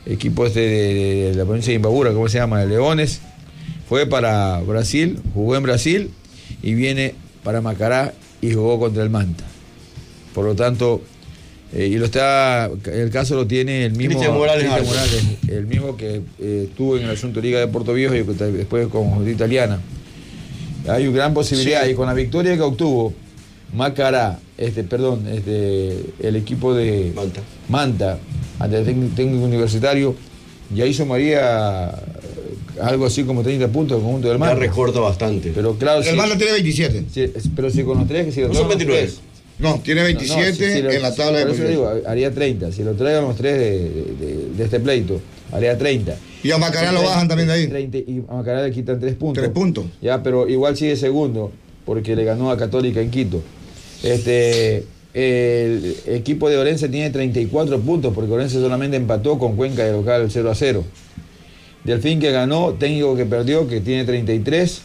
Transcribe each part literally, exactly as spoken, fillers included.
equipo este de, de la provincia de Imbabura, ¿cómo se llama? De Leones. Fue para Brasil, jugó en Brasil y viene para Macará y jugó contra el Manta. Por lo tanto, eh, y lo está, el caso lo tiene el mismo Cristian Morales, Cristian Morales, el mismo que eh, estuvo en el asunto Liga de Puerto Viejo y después con Junta Italiana. Hay una gran posibilidad, sí. Y con la victoria que obtuvo Macará, este, perdón, este, el equipo de Manta, Manta ante el técnico universitario, ya hizo María algo así como treinta puntos el conjunto del Manta. Ya recorta bastante. Pero claro, el si, Manta tiene veintisiete. Si, pero si con los tres, si los no son veintinueve. Tres, no, tiene veintisiete no, no, si, si lo, en la tabla si, de posiciones. Digo, haría treinta. Si lo traigan los tres de, de, de este pleito, haría treinta. Y a Macará lo bajan también de ahí. treinta, y a Macará le quitan tres puntos. Tres puntos. Ya, pero igual sigue segundo, porque le ganó a Católica en Quito. Este, el equipo de Orense tiene treinta y cuatro puntos, porque Orense solamente empató con Cuenca de local cero a cero. Delfín que ganó, técnico que perdió, que tiene treinta y tres.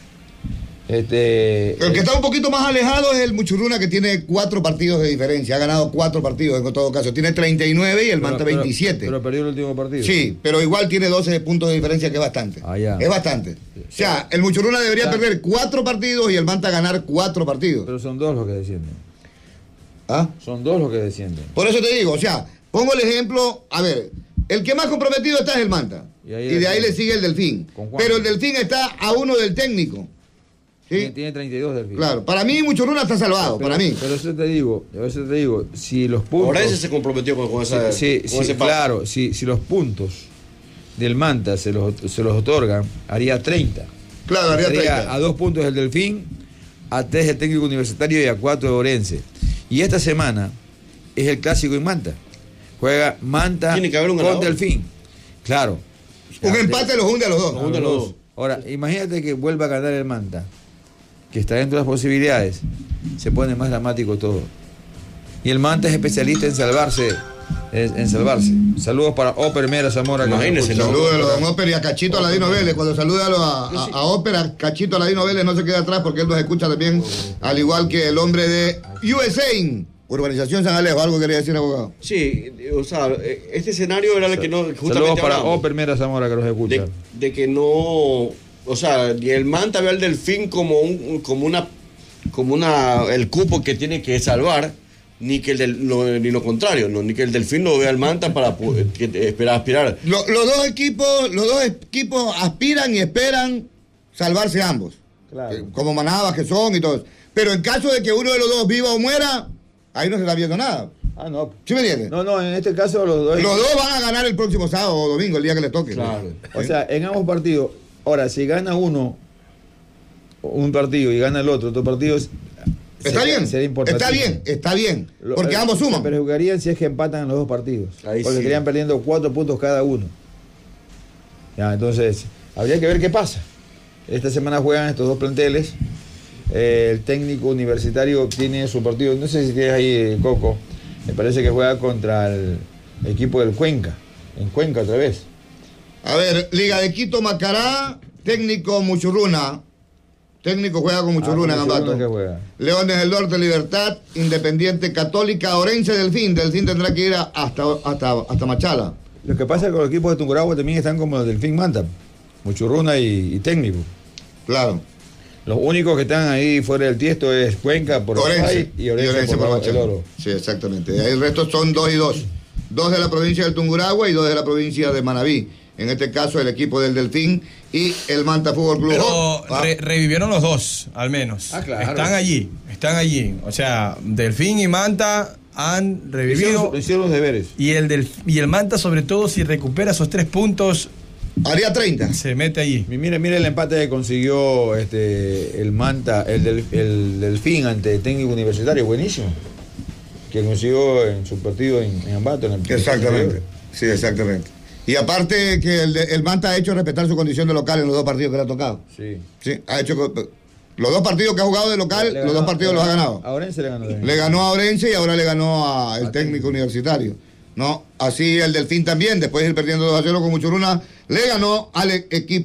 Este, el que está un poquito más alejado es el Muchurruna, que tiene cuatro partidos de diferencia. Ha ganado cuatro partidos en todo caso. Tiene treinta y nueve y el pero, Manta pero, veintisiete. Pero perdió el último partido. Sí, pero igual tiene doce puntos de diferencia, que es bastante. Ah, ya. Es bastante. O sea, el Muchurruna debería ya. perder cuatro partidos y el Manta ganar cuatro partidos. Pero son dos los que descienden. ¿Ah? Son dos los que descienden. Por eso te digo, o sea, pongo el ejemplo, a ver, el que más comprometido está es el Manta. Y, y de ahí le sigue el Delfín. Pero el Delfín está a uno del técnico. ¿Sí? Tiene, tiene treinta y dos Delfín. Claro, para mí Muchurruna está salvado, pero, para mí. Pero eso te digo, eso te digo, si los puntos... Orense se comprometió con, con, esa, sí, con sí, ese paso. Claro, si, si los puntos del Manta se los, se los otorgan, haría treinta. Claro, haría treinta. A dos puntos del Delfín, a tres del técnico universitario y a cuatro de Orense. Y esta semana es el clásico en Manta. Juega Manta Tiene que haber un con ganador. Delfín. Claro. Un ya, empate de, los hunde a los dos. Los hunde a los dos. Ahora, imagínate que vuelva a ganar el Manta, que está dentro de las posibilidades. Se pone más dramático todo. Y el Manta es especialista en salvarse. En, en salvarse. Saludos para Oper Mera Zamora. Imagínense. Saludos a los Oper y a Cachito Aladino Vélez. Cuando saluda a, a, a Oper, a Cachito Aladino Vélez no se queda atrás, porque él nos escucha también, al igual que el hombre de U S A. Urbanización San Alejo, algo quería decir, abogado. Sí, o sea, este escenario era el que no... Justamente saludos para hablamos, Oper Mera Zamora, que nos escucha. De, de que no... O sea, ni el Manta ve al Delfín como un, como una... como una... el cupo que tiene que salvar, ni que el del, lo, ni lo contrario, no, ni que el Delfín lo vea al Manta para que, esperar, aspirar. Lo, los dos equipos, los dos equipos aspiran y esperan salvarse ambos. Claro. Como manadas que son y todo eso. Pero en caso de que uno de los dos viva o muera, ahí no se está viendo nada. Ah, no. ¿Sí me entiendes? No, no, en este caso los dos... Los dos van a ganar el próximo sábado o domingo, el día que les toque. Claro. O sea, en ambos partidos, ahora, si gana uno un partido y gana el otro, otro partido... Está sería, bien, sería está bien, está bien, porque lo, ambos suman. Pero jugarían si es que empatan en los dos partidos. Ahí porque sí. estarían perdiendo cuatro puntos cada uno. Ya, entonces, habría que ver qué pasa. Esta semana juegan estos dos planteles. Eh, el técnico universitario tiene su partido, no sé si tienes ahí, Coco, me parece que juega contra el equipo del Cuenca, en Cuenca otra vez. A ver, Liga de Quito, Macará, técnico Muchurruna. Técnico juega con Muchurruna, ah, Gambato. Que juega. Leones del Norte, Libertad, Independiente, Católica, Orense, Delfín. Delfín tendrá que ir a, hasta, hasta, hasta Machala. Lo que pasa es que los equipos de Tungurahua también están como los Delfín Manta, Muchurruna y, y técnico. Claro. Los únicos que están ahí fuera del tiesto es Cuenca por Orense y Orense, y Orense por, por el Oro. Sí, exactamente. Ahí el resto son dos y dos. Dos de la provincia del Tungurahua y dos de la provincia de Manabí. En este caso el equipo del Delfín y el Manta Fútbol Club. Pero oh, re revivieron los dos, al menos. Ah, claro. Están allí, están allí. O sea, Delfín y Manta han revivido. Hicieron, hicieron los deberes. Y el, del, y el Manta, sobre todo, si recupera esos tres puntos, haría treinta. Se mete allí. Mire, mire el empate que consiguió este el Manta, el, del, el Delfín ante el técnico universitario, buenísimo. Que consiguió en su partido en, en Ambato. En el exactamente. Sí, exactamente. Y aparte que el, el Manta ha hecho respetar su condición de local en los dos partidos que le ha tocado. Sí. Sí, ha hecho los dos partidos que ha jugado de local, ganó, los dos partidos los ha ganado. A Orense le ganó. Le ganó a Orense y ahora le ganó al técnico universitario. No, así el Delfín también, después de ir perdiendo dos a cero con Muchurruna, le ganó al equipo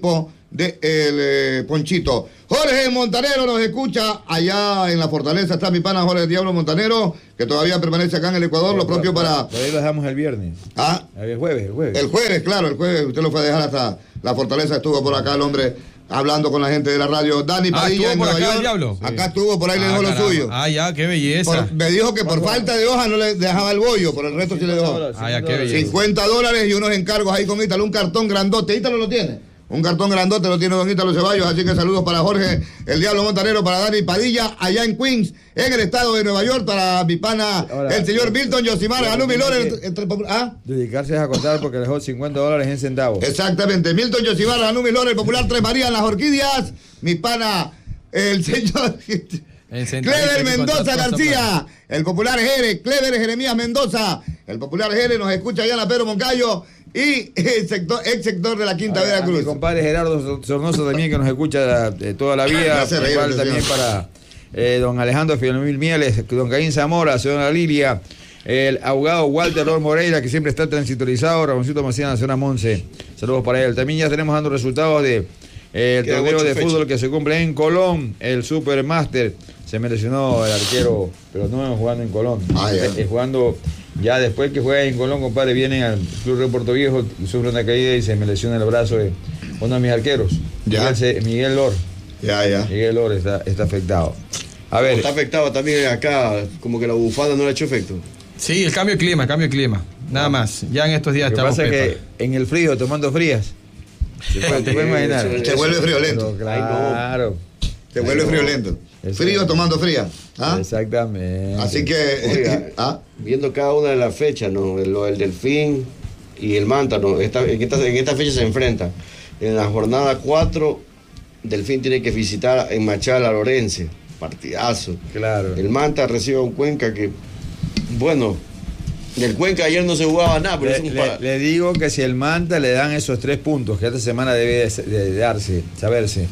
de el eh, Ponchito. Jorge Montanero nos escucha allá en la Fortaleza. Está mi pana Jorge Diablo Montanero, que todavía permanece acá en el Ecuador. Lo propio para... Por ahí lo dejamos el viernes. Ah, El jueves, el jueves. el jueves, claro, el jueves. Usted lo fue a dejar hasta la Fortaleza. Estuvo por acá el hombre hablando con la gente de la radio. Dani Ah, Padilla ¿estuvo en por Nueva acá el York. Diablo? Acá estuvo, por ahí le Ah, dejó lo caramba. suyo. Ah, ya, qué belleza. Por- me dijo que por falta de hoja no le dejaba el bollo, por el resto sí le dejó. Ah, ya, qué belleza. cincuenta dólares y unos encargos ahí con Ítalo, un cartón grandote. Ítalo lo tiene. Un cartón grandote lo tiene don Ítalo Ceballos, así que saludos para Jorge, el Diablo Montanero, para Dani Padilla, allá en Queens, en el estado de Nueva York, para mi pana, Ahora, el señor Milton Yosimar, ganó mil dólares. tiene que- entre- entre- ¿Ah? Dedicarse a contar porque dejó cincuenta dólares en centavos. Exactamente, Milton Yosimar, ganó mil dólares, el popular Tres Marías en las Orquídeas, mi pana, el señor En centavito Clever hay que Mendoza contar cosas, García, el popular Jere, Clever Jeremías Mendoza, el popular Jere nos escucha allá en la Pedro Moncayo y el sector, ex sector de la Quinta A- a Veracruz. Mi compadre Gerardo Sornoso también, que nos escucha eh, toda la vida. Me hace reír, Igual este también señor. para eh, don Alejandro Filomil Mieles, don Caín Zamora, señora Lilia, el abogado Walter Lor Moreira, que siempre está transitorizado, Ramoncito Macías, zona Monse. Saludos para él. También ya tenemos dando resultados de eh, el Quedan torneo ocho de fechas. fútbol que se cumple en Colón, el Supermaster. Se me lesionó el arquero, pero no jugando en Colón. Ah, ya. Eh, jugando ya después que juega en Colón, compadre, vienen al Club de Puerto Viejo y sufre una caída y se me lesiona el brazo de uno de mis arqueros. Ya. Miguel, Ce- Miguel Lor. Ya, ya. Miguel Lor está, está afectado. A ver, Está afectado también acá, como que la bufanda no le ha hecho efecto. Sí, el cambio de clima, el cambio de clima. Nada más. Ya en estos días lo que estamos pasa es pepa. que en el frío, tomando frías, te puedes, te puedes imaginar. Eso- Se vuelve friolento. Pero claro. Se vuelve Ay, no. friolento. Eso Frío es. tomando fría. ¿Ah? Exactamente. Así que. Oiga, ¿Ah? viendo cada una de las fechas, ¿no? Lo del Delfín y el Manta, ¿no? Esta, en, esta, en esta fecha se enfrentan. En la jornada cuatro, Delfín tiene que visitar en Machala a Lorense. Partidazo. Claro. El Manta recibe a un Cuenca que, bueno, del Cuenca ayer no se jugaba nada, pero Le, es un le- pa- le digo que si el Manta le dan esos tres puntos, que esta semana debe de, de darse, saberse,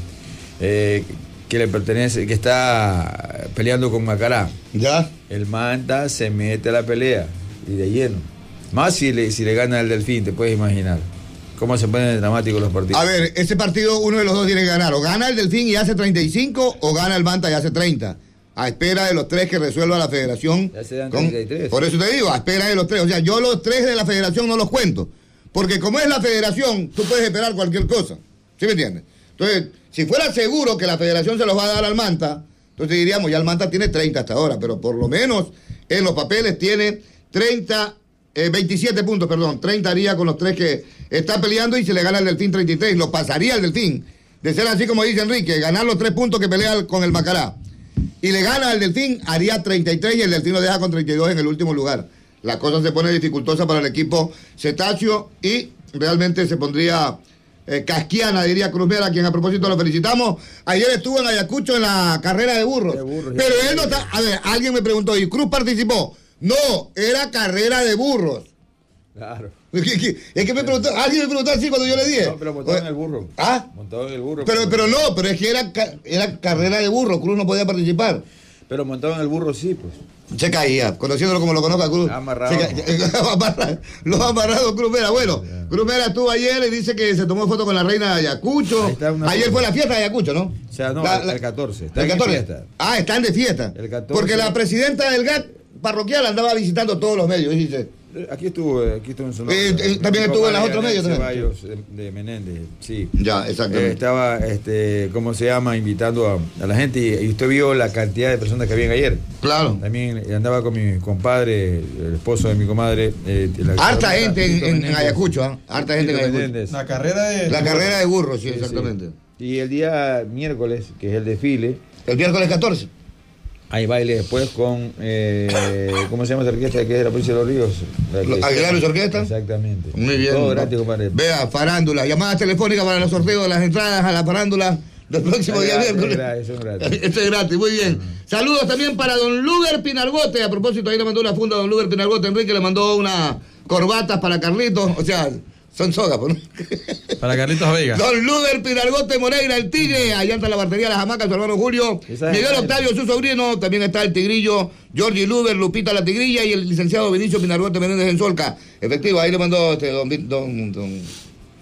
eh, que le pertenece, que está peleando con Macará, ¿Ya? el Manta se mete a la pelea y de lleno. Más si le, si le gana el Delfín, te puedes imaginar cómo se ponen dramáticos los partidos. A ver, ese partido uno de los dos tiene que ganar. O gana el Delfín y hace treinta y cinco, o gana el Manta y hace treinta. A espera de los tres que resuelva la federación. Ya se dan con- treinta y tres. Por eso te digo, a espera de los tres. O sea, yo los tres de la federación no los cuento. Porque como es la federación, tú puedes esperar cualquier cosa. ¿Sí me entiendes? Entonces, si fuera seguro que la federación se los va a dar al Manta, entonces diríamos, ya el Manta tiene treinta hasta ahora, pero por lo menos en los papeles tiene treinta, eh, veintisiete puntos, perdón. treinta haría con los tres que está peleando y si le gana el Delfín treinta y tres, lo pasaría el Delfín. De ser así como dice Enrique, ganar los tres puntos que pelea con el Macará. Y le gana al Delfín, haría treinta y tres y el Delfín lo deja con treinta y dos en el último lugar. La cosa se pone dificultosa para el equipo cetáceo y realmente se pondría eh, casquiana, diría Cruz Vera, a quien a propósito lo felicitamos. Ayer estuvo en Ayacucho en la carrera de burros. De burros, pero ya. él no está... A ver, alguien me preguntó, ¿y Cruz participó? No, era carrera de burros. Claro. Es que, es que me preguntó, alguien me preguntó así cuando yo le dije. No, pero montado en el burro. ¿Ah? Montado en el burro. Pero, pero no, pero es que era, ca- era carrera de burro, Cruz no podía participar. Pero montado en el burro sí, pues. Se caía, conociéndolo como lo conozca Cruz. Amarrado. Se ca- amarrado, lo ha amarrado Cruz Vera. Bueno, Cruz Vera estuvo ayer y dice que se tomó foto con la reina de Ayacucho. Ahí está una Ayer foto. fue la fiesta de Ayacucho, ¿no? O sea, no, La- la- el catorce. Está el en catorce. fiesta. Ah, están de fiesta. El catorce. Porque la presidenta del G A T parroquial andaba visitando todos los medios, dice. Aquí estuvo, aquí estuvo en su Eh, eh, también estuvo en los otros medios también. Ceballos de, de Menéndez, sí. Ya, Eh, exactamente. estaba, este, ¿cómo se llama? Invitando a, a la gente y, y usted vio la cantidad de personas que habían ayer. Claro. También andaba con mi compadre, el esposo de mi comadre. eh, la- Harta la- gente en, Tito en- en Menéndez. Ayacucho, ¿ah? Harta gente en Tito Ayacucho. Menéndez. La carrera de. La carrera de burros, sí, Sí, sí. exactamente. Y el día miércoles, que es el desfile, El miércoles catorce. hay baile después con, eh, ¿cómo se llama esa orquesta que es de la provincia de Los Ríos? La que- Los Aguilar y su orquesta. Exactamente. Muy bien. Todo ¿no? gratis, compadre. Vea, farándula, llamadas telefónicas para los sorteos de las entradas a la farándula del próximo Es día gratis, miércoles. es gratis, es gratis. Esto es gratis, muy bien. Saludos también para don Luger Pinargote. A propósito, ahí le mandó una funda a don Luger Pinargote. Enrique le mandó una corbatas para Carlitos. O sea, son sogas, pues, ¿no? Para Carlitos Vega. Don Luger Pinargote Moreira, el Tigre. Allá está la batería, las hamacas, su hermano Julio. Esa es Miguel la- Octavio, su sobrino. También está el Tigrillo, Georgie Luber, Lupita la Tigrilla y el licenciado Benicio Pinargote Menéndez en Solca. Efectivo, ahí le mandó este don, don, don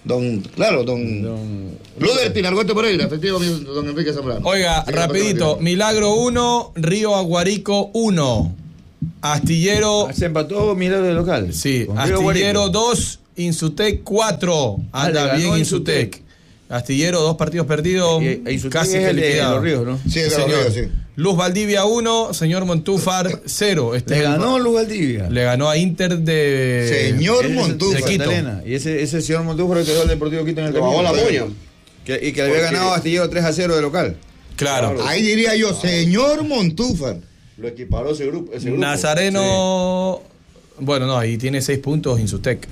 Don, claro, don... Don- Luder Pinargote Pereira, efectivo, don Enrique Zambrano. Oiga, Sí, rapidito. Milagro uno, Río Aguarico uno. Astillero, Ah, se empató Milagro de local. sí, Con Río Astillero Guarico. dos, Insutec cuatro. Ah, le Anda ganó bien Insutec. Insutec. Astillero, dos partidos perdidos, Eh, eh, Insutec casi es que el de liquidado. Los Ríos, ¿no? Sí, de los Señor. Ríos, sí. Luz Valdivia uno, señor Montúfar cero. Este Le es el- ganó Luz Valdivia. Le ganó a Inter de... Señor Ese es Montúfar. de Quito. Santa Elena. Y ese, ese señor Montúfar quedó el Deportivo Quito en el Le bajó la camino. moña. Que- y que le había Porque- ganado a Astillero tres a cero de local. Claro. Claro. Ahí diría yo, señor Montúfar. Lo equiparó ese grupo. Ese grupo. Nazareno... Bueno, no, ahí tiene seis puntos Insutec.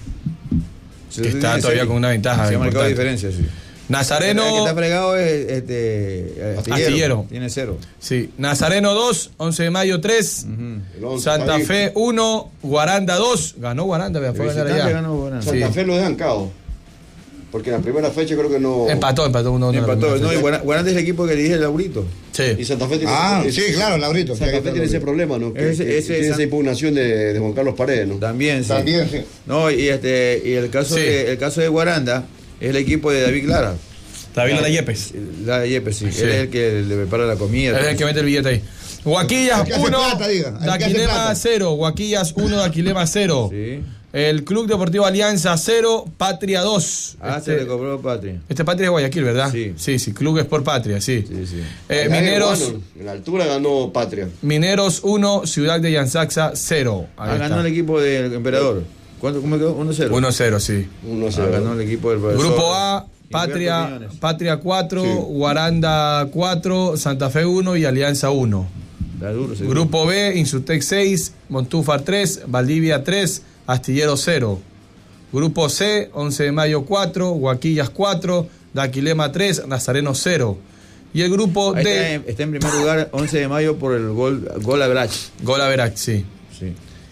Sí, Que sí, está tiene todavía seis. con una ventaja Se ha marcado importante. diferencia, sí. Nazareno... El que está fregado es este, Astillero. Astillero. Tiene cero. Sí, Nazareno dos, once de mayo tres, El once, Santa está ahí. Fe uno, Guaranda dos, ganó Guaranda, vea, fue a ganar Visitante allá. ganó Guaranda. Santa Sí. Fe lo dejan cao. Porque en la primera fecha creo que no. Empató, empató uno uno. Empató. No, y Guaranda Guaranda es el equipo que dirige el Laurito. Y Sí. Santa Fe tiene. Ah, es- sí, claro, Laurito. Santa Sí, Fe tiene ese problema, ¿no? Que, Ese- que ese- tiene esa- esa impugnación de, de Juan Carlos Paredes, ¿no? También, sí. También, sí. No, y este y el caso Sí. de el caso de Guaranda es el equipo de David Clara. David La Yepes. La Yepes, sí. Sí. Él es el que le prepara la comida. Es el que mete el billete ahí. Guaquillas El que hace uno, plata, diga, el que hace Daquilema plata. cero, Guaquillas uno, Daquilema cero. Sí. El Club Deportivo Alianza cero, Patria dos. Ah, este, se le cobró Patria. este Patria es Guayaquil, ¿verdad? Sí. Sí, sí, Club es por Patria, sí. Sí, sí. Eh, Allá en Mineros, Guano, en la altura ganó Patria. Mineros uno, Ciudad de Yansaxa cero. Ahí Ah, está. ganó el equipo del Emperador. ¿Cuánto, ¿Cómo quedó? uno cero. uno cero, sí. uno Ah, cero. ganó el equipo del profesor. Grupo A, Gilberto Patria, Quiñones. Patria cuatro, Sí. Guaranda cuatro, Santa Fe uno y Alianza uno. Está duro, sí. Grupo B, Insutec seis, Montúfar tres, Valdivia tres, Astillero cero. Grupo C, once de mayo cuatro, Guaquillas cuatro, Daquilema tres, Nazareno cero. Y el grupo Ahí está, D, en, está en primer lugar once de mayo por el gol, gol a Brach. Gola Verac, sí. Sí.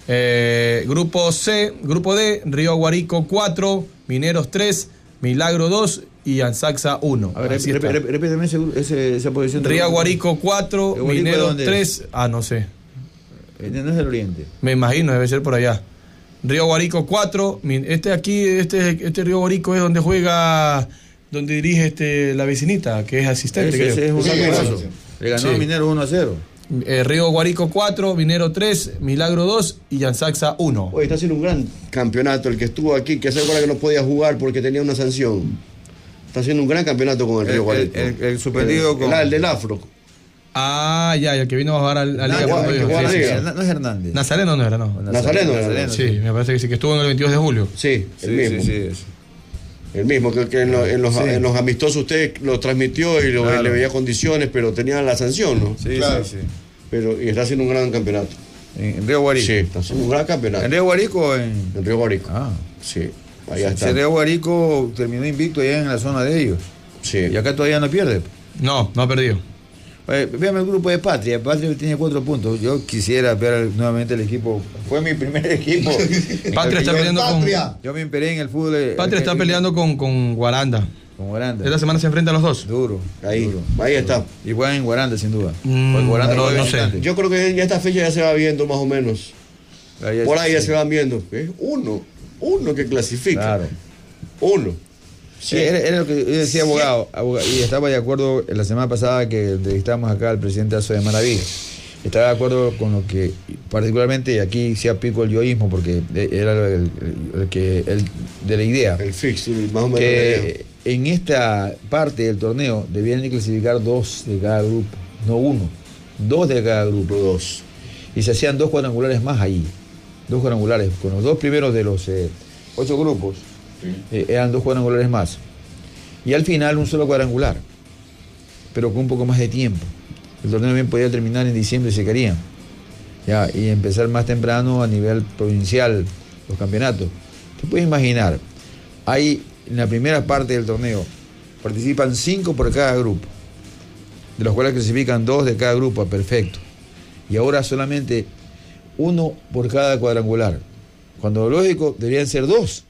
Eh, grupo C, grupo D, Río Aguarico cuatro, Mineros tres, Milagro dos y Ansaxa uno. A ver, Así rep- está. rep- repíteme ese, ese- esa posición. Río Aguarico cuatro, ¿Río Aguarico de Mineros dónde es? tres. Ah, no sé. Este no es del Oriente. Me imagino, debe ser por allá. Río Aguarico cuatro. Min- Este aquí, este, este Río Aguarico es donde juega, donde dirige este la vecinita, que es asistente. Ese, creo. ese es un Sí, equipazo. sí. Le ganó Sí. a Minero uno a cero. Eh, Río Aguarico cuatro, Minero tres, Milagro dos y Yansaxa uno. Oye, está haciendo un gran campeonato. El que estuvo aquí, que se acuerda que no podía jugar porque tenía una sanción. Está haciendo un gran campeonato con el El- Río el- Guarico. el- el suspendido el, con- el, el del Afro. Ah, ya, el que vino a jugar al- a, la Liga. No, Juan- Cuando el dijo, que juega sí, la sí, Liga. sí. No es Hernández. Nazareno no era, no. Nazareno era, Nazareno, Sí, me parece que sí, que estuvo en el veintidós de julio. Sí, el Sí, mismo. sí, sí, eso. El mismo, que, que en, lo- en los, Sí. en los amistosos usted lo transmitió y lo- Claro. le veía condiciones, pero tenía la sanción, ¿no? Sí, Claro. sí, sí. Pero, y está haciendo un gran campeonato. En, en Río Guarico. Sí, está haciendo un gran campeonato. ¿En Río Guarico o en...? En Río Guarico. Ah. Sí, allá Si está. Río Guarico terminó invicto allá en la zona de ellos. Sí. Y acá todavía no pierde. No, no ha perdido. Eh, Véame el grupo de Patria. Patria tiene cuatro puntos. Yo quisiera ver nuevamente el equipo. Fue mi primer equipo. Patria está yo, peleando con. Patria. yo me emperé en el fútbol. eh, Patria está eh, peleando con, con Guaranda. Con Guaranda. Esta semana se enfrentan los dos. Duro. Ahí, duro. ahí está. Y juegan en Guaranda, sin duda. Mm, Porque Guaranda no, juega no visitante. sé. Yo creo que ya esta fecha ya se va viendo más o menos. Ahí- Por ahí ya sí. se van viendo. Es uno, uno que clasifica. Claro. Uno. Sí, era, era lo que yo decía, abogado, abogado, y estaba de acuerdo la semana pasada que entrevistamos acá al presidente Azo de Maraví. Estaba de acuerdo con lo que, particularmente, y aquí se aplico el yoísmo, porque era el, el- el que el, de la idea, El fix, más o menos. que en esta parte del torneo debían de clasificar dos de cada grupo, no uno, dos de cada grupo. dos. Y se hacían dos cuadrangulares más ahí, dos cuadrangulares, con los dos primeros de los eh, ocho grupos. Eh, eran dos cuadrangulares más. Y al final un solo cuadrangular, pero con un poco más de tiempo. El torneo bien podía terminar en diciembre si querían. Ya, y empezar más temprano a nivel provincial los campeonatos. Te puedes imaginar, hay en la primera parte del torneo, participan cinco por cada grupo, de los cuales clasifican dos de cada grupo, perfecto. Y ahora solamente uno por cada cuadrangular. Cuando lo lógico deberían ser dos.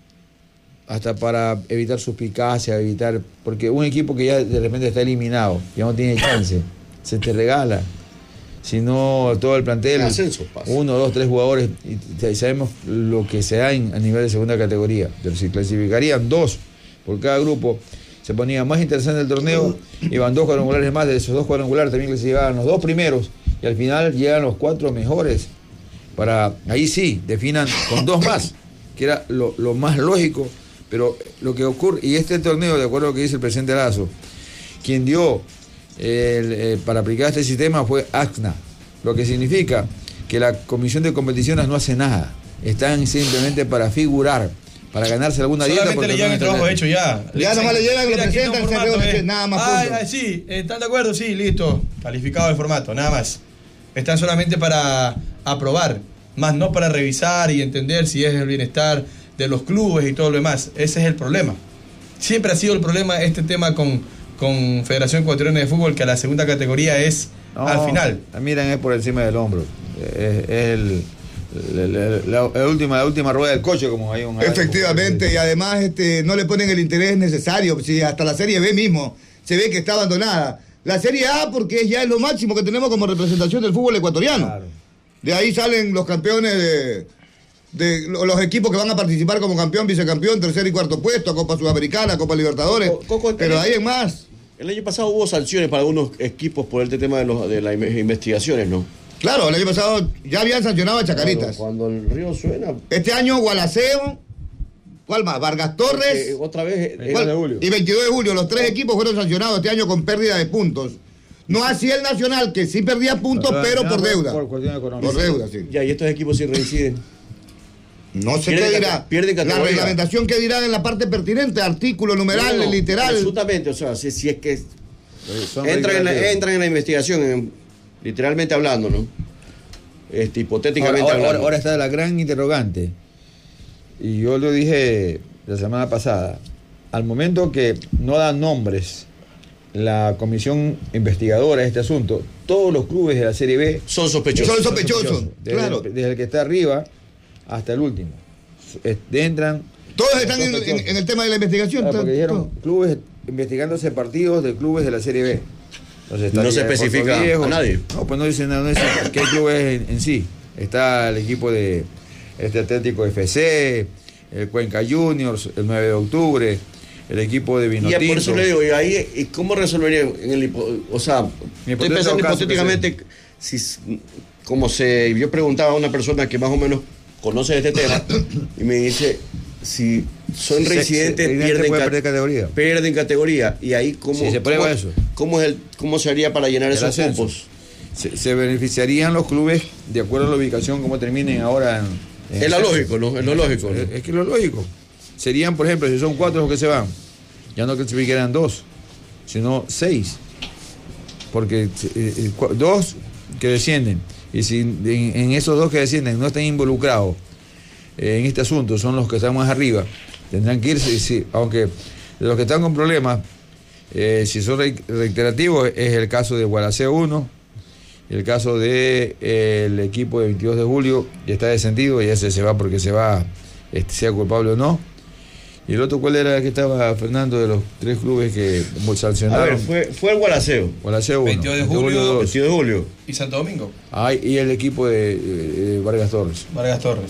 Hasta para evitar suspicacia, evitar. Porque un equipo que ya de repente está eliminado, ya no tiene chance, se te regala. Si no, todo el plantel, El ascenso pasa. uno, dos, tres jugadores, y, y sabemos lo que se da en- a nivel de segunda categoría. Pero si clasificarían dos por cada grupo, se ponía más interesante el torneo, iban dos cuadrangulares más, de esos dos cuadrangulares también les llegaban los dos primeros, y al final llegan los cuatro mejores, para, ahí sí, definan con dos más, que era lo, lo más lógico, pero lo que ocurre, y este torneo, de acuerdo a lo que dice el presidente Lazo, quien dio el, eh, para aplicar este sistema fue A C N A, lo que significa que la Comisión de Competiciones no hace nada, están simplemente para figurar, para ganarse alguna dieta. Solamente le llegan el trabajo hecho ya. Ya nomás le llegan y lo Mira, aquí presentan, no se formato, reúnen, eh. nada más. Ay, punto. ay, sí, ¿están de acuerdo? Sí, listo. Calificado el formato, nada más. Están solamente para aprobar, más no para revisar y entender si es el bienestar de los clubes y todo lo demás. Ese es el problema. Siempre ha sido el problema este tema con, con Federación Ecuatoriana de Fútbol, que a la segunda categoría es No, al final. Miran, es por encima del hombro. Es, es el, la, la- la- la última, la última rueda del coche, como hay un. Efectivamente, y además este, no le ponen el interés necesario. Si hasta la Serie B mismo se ve que está abandonada. La Serie A, porque ya es lo máximo que tenemos como representación del fútbol ecuatoriano. Claro. De ahí salen los campeones de, de los equipos que van a participar como campeón, vicecampeón, tercer y cuarto puesto, Copa Sudamericana, Copa Libertadores. Co- Coco, pero el- ahí en más. El año pasado hubo sanciones para algunos equipos por este tema de, los, de las inve- investigaciones, ¿no? Claro, el año pasado ya habían sancionado a Chacaritas. Cuando, cuando el río suena. Este año Gualaceo, ¿cuál más? Vargas Torres. eh, otra vez. eh, ¿cuál? de julio. Y veintidós de julio. Los tres equipos fueron sancionados este año con pérdida de puntos. No así el Nacional, que sí perdía puntos, pero por deuda. Por cuestión económica. Por deuda, sí. ya, y estos equipos sí reinciden. No sé Pierden qué cate- dirá. pierden La categoría. reglamentación que dirán en la parte pertinente, artículo, numeral, No, no, literal. Absolutamente, o sea, si, si es que Son entran en, la, reiterativos. entran en la investigación, en- literalmente hablando, ¿no? Este, hipotéticamente Ahora, ahora- hablando. ahora está la gran interrogante. Y yo lo dije la semana pasada. Al momento que no dan nombres la comisión investigadora de este asunto, todos los clubes de la Serie B Son sospechosos. Son sospechosos, desde, claro. el, desde el que está arriba hasta el último. Es- Entran. Todos están en, sospechosos. en- en el tema de la investigación. Claro, porque todo- dijeron clubes investigándose partidos de clubes de la Serie B. Entonces, No se estaría especifica Puerto Viejo. a nadie. No, pues no dicen nada, no dicen qué clubes en, en sí. Está el equipo de este Atlético F C, el Cuenca Juniors, el nueve de octubre, el equipo de Y Vinotinto. ya por eso le digo, y ahí, ¿y cómo resolvería? En el, hipo- o sea, Mi estoy hipotético pensando caso, hipotéticamente, si, s- como se, yo preguntaba a una persona que más o menos conoce este tema, y me dice, si son Se- reincidentes, se- evidente pierden, puede ca- perder categoría. pierden categoría, y ahí cómo, Si se prueba cómo, eso. ¿cómo, es el, ¿cómo se haría para llenar El esos ascenso. cupos? Se, se beneficiarían los clubes de acuerdo a la ubicación, como terminen ahora en. en Es lo ascenso. lógico, ¿no? Es lo lógico, ¿no? Es, es que es lo lógico. Serían, por ejemplo, si son cuatro los que se van, ya no clasificarían dos, sino seis. Porque eh, eh, cua- dos que descienden, y si en, en esos dos que descienden no están involucrados eh, en este asunto, son los que están más arriba, tendrán que irse, y si- aunque de los que están con problemas, eh, si son re- reiterativos, es el caso de Gualaceo uno, el caso del equipo de veintidós de julio, que está descendido y ese se va porque se va, este, sea culpable o no. ¿Y el otro cuál era el que estaba, Fernando, de los tres clubes que A ver, sancionaron? fue, fue el Gualaceo, Gualaceo uno, veintidós de julio, dos. veintidós de julio. Y Santo Domingo, Ay, y el equipo de, de Vargas Torres. Vargas Torres.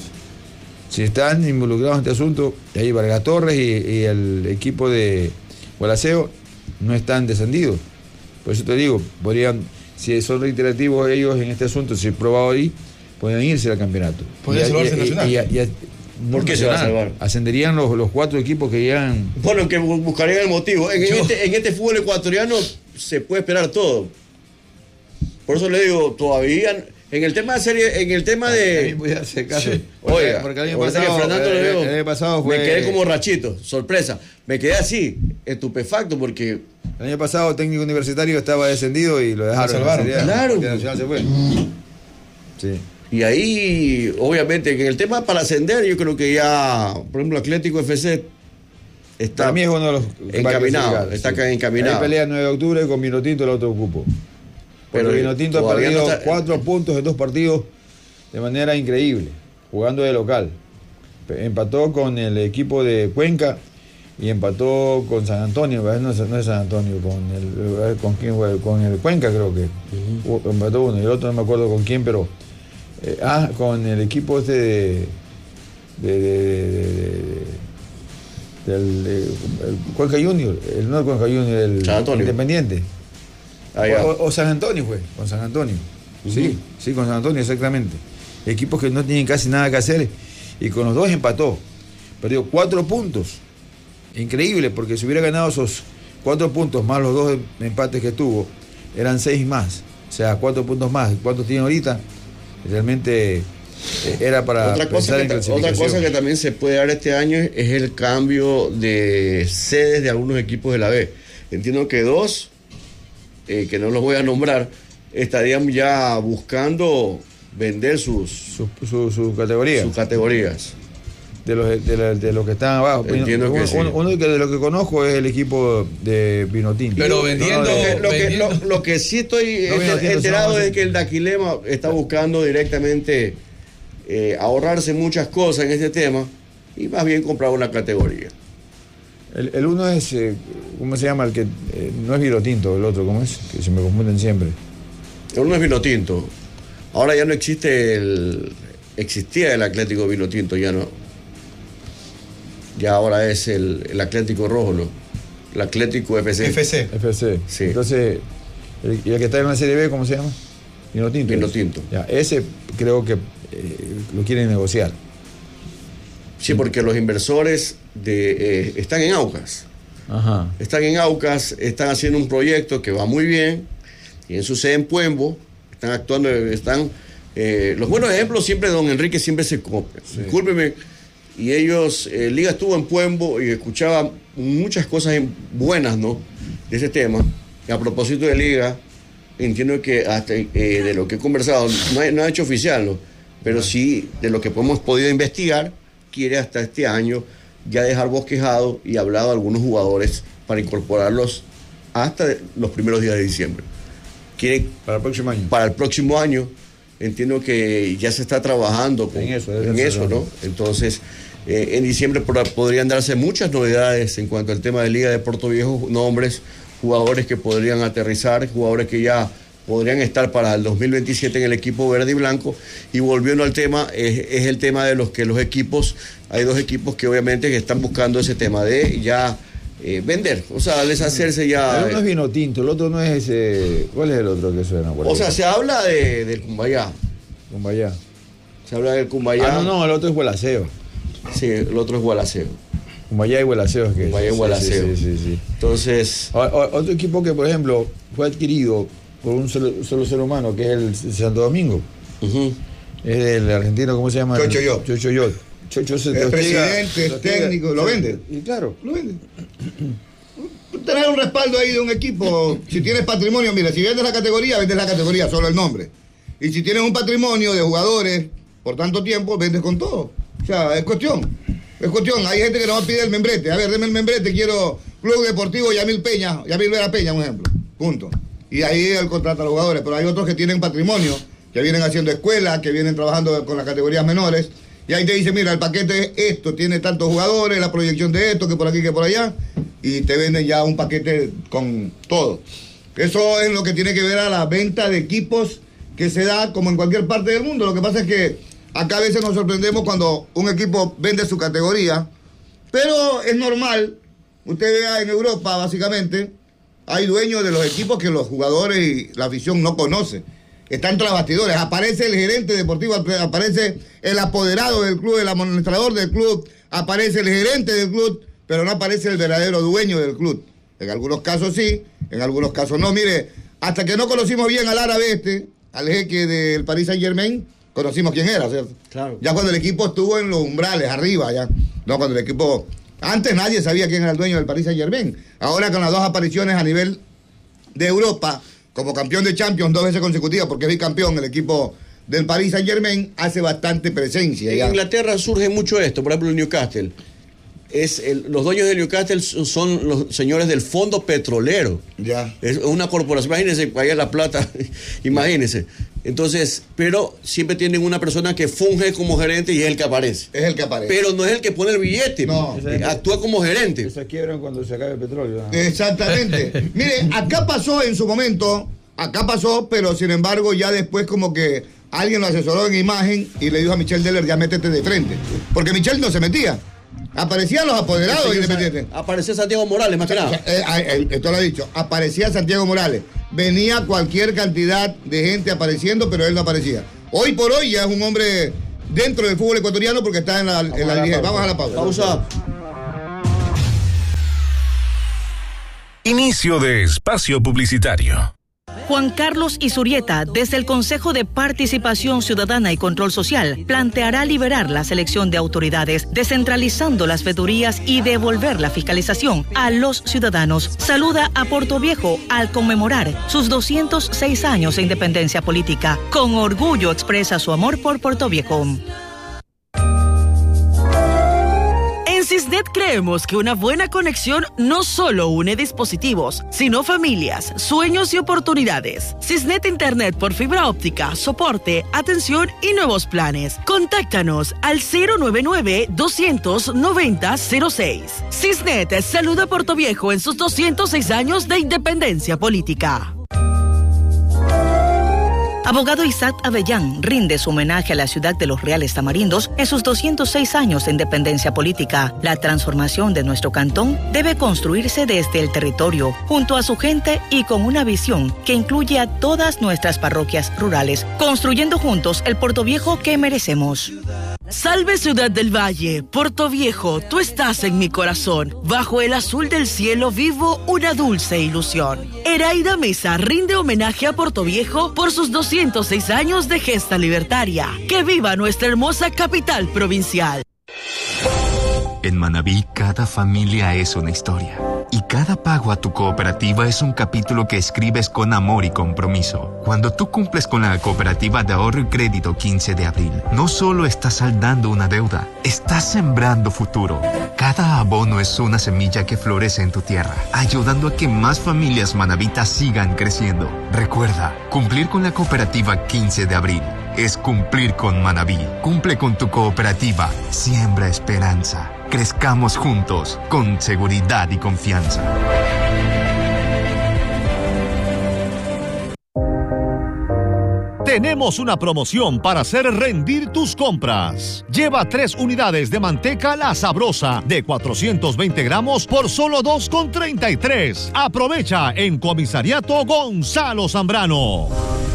Si están involucrados en este asunto, ahí Vargas Torres y, y el equipo de Gualaceo no están descendidos. Por eso te digo, podrían, si son reiterativos ellos en este asunto, si probado ahí, podrían irse al campeonato. Podría Y- salvarse y- Nacional. y- y- y- ¿Por no qué se va a Nacional, salvar? Ascenderían los, los cuatro equipos que llegan. Bueno, que bu- buscarían el motivo. En, en Yo- este, en este fútbol ecuatoriano se puede esperar todo. Por eso le digo, todavía en el tema de serie, en el tema Ahí de. voy a hacer caso. Sí. Porque- Oiga, porque el año ahorita que pasado, Fernando lo eh, veo, el año pasado fue- me quedé como rachito, sorpresa. Me quedé así, estupefacto, porque El año pasado el técnico universitario estaba descendido y lo dejaron. Lo salvaron. en la Serie A, Claro. porque Nacional se fue. Sí. y ahí, obviamente, en el tema para ascender, yo creo que ya, por ejemplo, Atlético F C está Para mí es uno de los que va a encaminado, clasificar, está sí. acá encaminado. Ahí pelea el nueve de octubre con Vinotinto el otro cupo. Pero Pero Vinotinto ha todavía perdido no está- cuatro puntos en dos partidos de manera increíble, jugando de local. Pe- Empató con el equipo de Cuenca y empató con San Antonio, no es, no es San Antonio, con el, con, quién fue? Con el Cuenca creo que. Uh, Empató uno y el otro no me acuerdo con quién, pero eh, ah, con el equipo este de, de, de, de- de- del eh, el Cuenca Junior, el no el Cuenca Junior, el San Antonio. Independiente. Ah, ya. o, o San Antonio fue, con San Antonio. Uh-huh. Sí, sí, con San Antonio, exactamente. Equipos que no tienen casi nada que hacer y con los dos empató. Perdió cuatro puntos. Increíble, porque si hubiera ganado esos cuatro puntos más los dos empates que tuvo, eran seis más. O sea, cuatro puntos más. ¿Cuántos tiene ahorita? Realmente eh, era para otra cosa, pensar en que, clasificación. otra cosa que también se puede dar este año es el cambio de sedes de algunos equipos de la B. Entiendo que dos, eh, que no los voy a nombrar, estarían ya buscando vender sus, Su, su, su categoría. sus categorías. De los, de, la- de los que están abajo. Entiendo que uno, sí. uno- uno que de los que conozco es el equipo de Vinotinto. Pero vendiendo- Lo que, lo, que, vendiendo- lo, lo que sí estoy No, enter- Vinotinto, enterado no, no, es no. que el Daquilema está buscando directamente eh, ahorrarse muchas cosas en este tema y más bien comprar una categoría. El, el uno es, eh, ¿cómo se llama? El que eh, no es Vinotinto, el otro, ¿cómo es? Que se me confunden siempre. Uno es vino tinto. Ahora ya no existe el. Existía el Atlético Vino Tinto, ya no. Ya ahora es el, el Atlético Rojo, ¿no? El Atlético F C. F C. F C. Sí. Entonces, el, y el que está en la Serie B, ¿cómo se llama? Vinotinto. Vinotinto. Ya, ese creo que eh, lo quieren negociar. Sí, porque los inversores de, eh, están en Aucas. Ajá. Están en Aucas, están haciendo un proyecto que va muy bien. Y en su sede en Puembo, están actuando, están. Eh, los buenos ejemplos siempre, don Enrique, siempre se copian. Sí. Discúlpeme. Y ellos, eh, Liga estuvo en Puembo y escuchaba muchas cosas buenas, ¿no? De ese tema. Y a propósito de Liga, entiendo que hasta eh, de lo que he conversado, no, hay- no ha hecho oficial, ¿no? Pero sí, de lo que hemos podido investigar, quiere hasta este año ya dejar bosquejado y hablado a algunos jugadores para incorporarlos hasta los primeros días de diciembre. Quiere Para el próximo año. para el próximo año, entiendo que ya se está trabajando con- En eso, debe en ser eso, ¿no? cerrado. Entonces, eh, en diciembre por- podrían darse muchas novedades en cuanto al tema de Liga de Puerto Viejo, nombres, jugadores que podrían aterrizar, jugadores que ya podrían estar para el dos mil veintisiete en el equipo verde y blanco. Y volviendo al tema, es, es el tema de los que los equipos, hay dos equipos que obviamente que están buscando ese tema de ya eh, vender, o sea, deshacerse ya. El uno es Vinotinto, el otro no es ese. ¿Cuál es el otro que suena? por O ahí? sea, se habla de, del Cumbayá, Cumbayá. se habla del Cumbayá. Ah, no, no, el otro es Huelaceo. Sí, el otro es Gualaceo. Cumbayá y Huelaceo es que es. Cumbayá y Sí, Huelaceo. Sí, sí, sí, sí. Entonces, O- o- Otro equipo que, por ejemplo, fue adquirido por un solo, solo ser humano, que es el Santo Domingo. ujú, Es el argentino, ¿cómo se llama? Chocho Yo. Chocho Yo. Chocho se Es te hostiga- presidente, es te hostiga- técnico, ¿lo sí, vende? Y claro. Lo venden. Tener un respaldo ahí de un equipo, si tienes patrimonio, mira, si vendes la categoría, vendes la categoría, solo el nombre. Y si tienes un patrimonio de jugadores por tanto tiempo, vendes con todo. O sea, es cuestión. Es cuestión. Hay gente que no pide el membrete. A ver, deme el membrete, quiero Club Deportivo Yamil Peña, Yamil Vera Peña, un ejemplo. Punto. Y ahí él contrata a los jugadores. Pero hay otros que tienen patrimonio, que vienen haciendo escuela, que vienen trabajando con las categorías menores. Y ahí te dice, mira, el paquete es esto, tiene tantos jugadores, la proyección de esto, que por aquí, que por allá. Y te venden ya un paquete con todo. Eso es lo que tiene que ver a la venta de equipos que se da como en cualquier parte del mundo. Lo que pasa es que acá a veces nos sorprendemos cuando un equipo vende su categoría, pero es normal. Usted vea en Europa, básicamente, hay dueños de los equipos que los jugadores y la afición no conocen. Están tras bastidores. Aparece el gerente deportivo, aparece el apoderado del club, el administrador del club, aparece el gerente del club, pero no aparece el verdadero dueño del club. En algunos casos sí, en algunos casos no. Mire, hasta que no conocimos bien al árabe este, al jeque del Paris Saint Germain, conocimos quién era, ¿cierto? Claro. Ya cuando el equipo estuvo en los umbrales, arriba, ya. No, cuando el equipo... Antes nadie sabía quién era el dueño del Paris Saint Germain. Ahora con las dos apariciones a nivel de Europa, como campeón de Champions dos veces consecutivas, porque es bicampeón, el equipo del Paris Saint Germain hace bastante presencia. en ya. Inglaterra surge mucho esto, por ejemplo, el Newcastle. Es el- los dueños del Newcastle son los señores del fondo petrolero. Ya. Es una corporación, imagínense, allá La Plata, imagínense. Entonces, pero siempre tienen una persona que funge como gerente y es el que aparece. Es el que aparece. Pero no es el que pone el billete, No. eh, actúa como gerente. Se quiebran cuando se acabe el petróleo. ¿no? Exactamente. Mire, acá pasó en su momento, acá pasó, pero sin embargo ya después como que alguien lo asesoró en imagen y le dijo a Michel Deller, ya métete de frente. Porque Michel no se metía. Aparecían los apoderados Sí, independientes. Apareció Santiago Morales, más que nada. Eh, eh, esto lo he dicho. Aparecía Santiago Morales. Venía cualquier cantidad de gente apareciendo, pero él no aparecía. Hoy por hoy ya es un hombre dentro del fútbol ecuatoriano porque está en la, en la, la Vamos a la pausa. Pausa. Inicio de espacio publicitario. Juan Carlos Izurieta, desde el Consejo de Participación Ciudadana y Control Social, planteará liberar la selección de autoridades, descentralizando las veedurías y devolver la fiscalización a los ciudadanos. Saluda a Portoviejo al conmemorar sus doscientos seis años de independencia política. Con orgullo expresa su amor por Portoviejo. En Cisnet creemos que una buena conexión no solo une dispositivos, sino familias, sueños y oportunidades. Cisnet Internet por fibra óptica, soporte, atención y nuevos planes. Contáctanos al cero nueve nueve, dos nueve cero, cero seis. Cisnet saluda a Portoviejo en sus doscientos seis años de independencia política. Abogado Isaac Avellán rinde su homenaje a la ciudad de los Reales Tamarindos en sus doscientos seis años de independencia política. La transformación de nuestro cantón debe construirse desde el territorio, junto a su gente y con una visión que incluye a todas nuestras parroquias rurales, construyendo juntos el Portoviejo que merecemos. Salve Ciudad del Valle, Portoviejo, tú estás en mi corazón. Bajo el azul del cielo vivo una dulce ilusión. Eraida Mesa rinde homenaje a Portoviejo por sus doscientos seis años de gesta libertaria. ¡Que viva nuestra hermosa capital provincial! En Manabí, cada familia es una historia. Y cada pago a tu cooperativa es un capítulo que escribes con amor y compromiso. Cuando tú cumples con la Cooperativa de Ahorro y Crédito quince de abril, no solo estás saldando una deuda, estás sembrando futuro. Cada abono es una semilla que florece en tu tierra, ayudando a que más familias manabitas sigan creciendo. Recuerda, cumplir con la Cooperativa quince de abril es cumplir con Manabí. Cumple con tu cooperativa, siembra esperanza. Crezcamos juntos, con seguridad y confianza. Tenemos una promoción para hacer rendir tus compras. Lleva tres unidades de manteca La Sabrosa de cuatrocientos veinte gramos por solo dos con treinta y tres. Aprovecha en Comisariato Gonzalo Zambrano.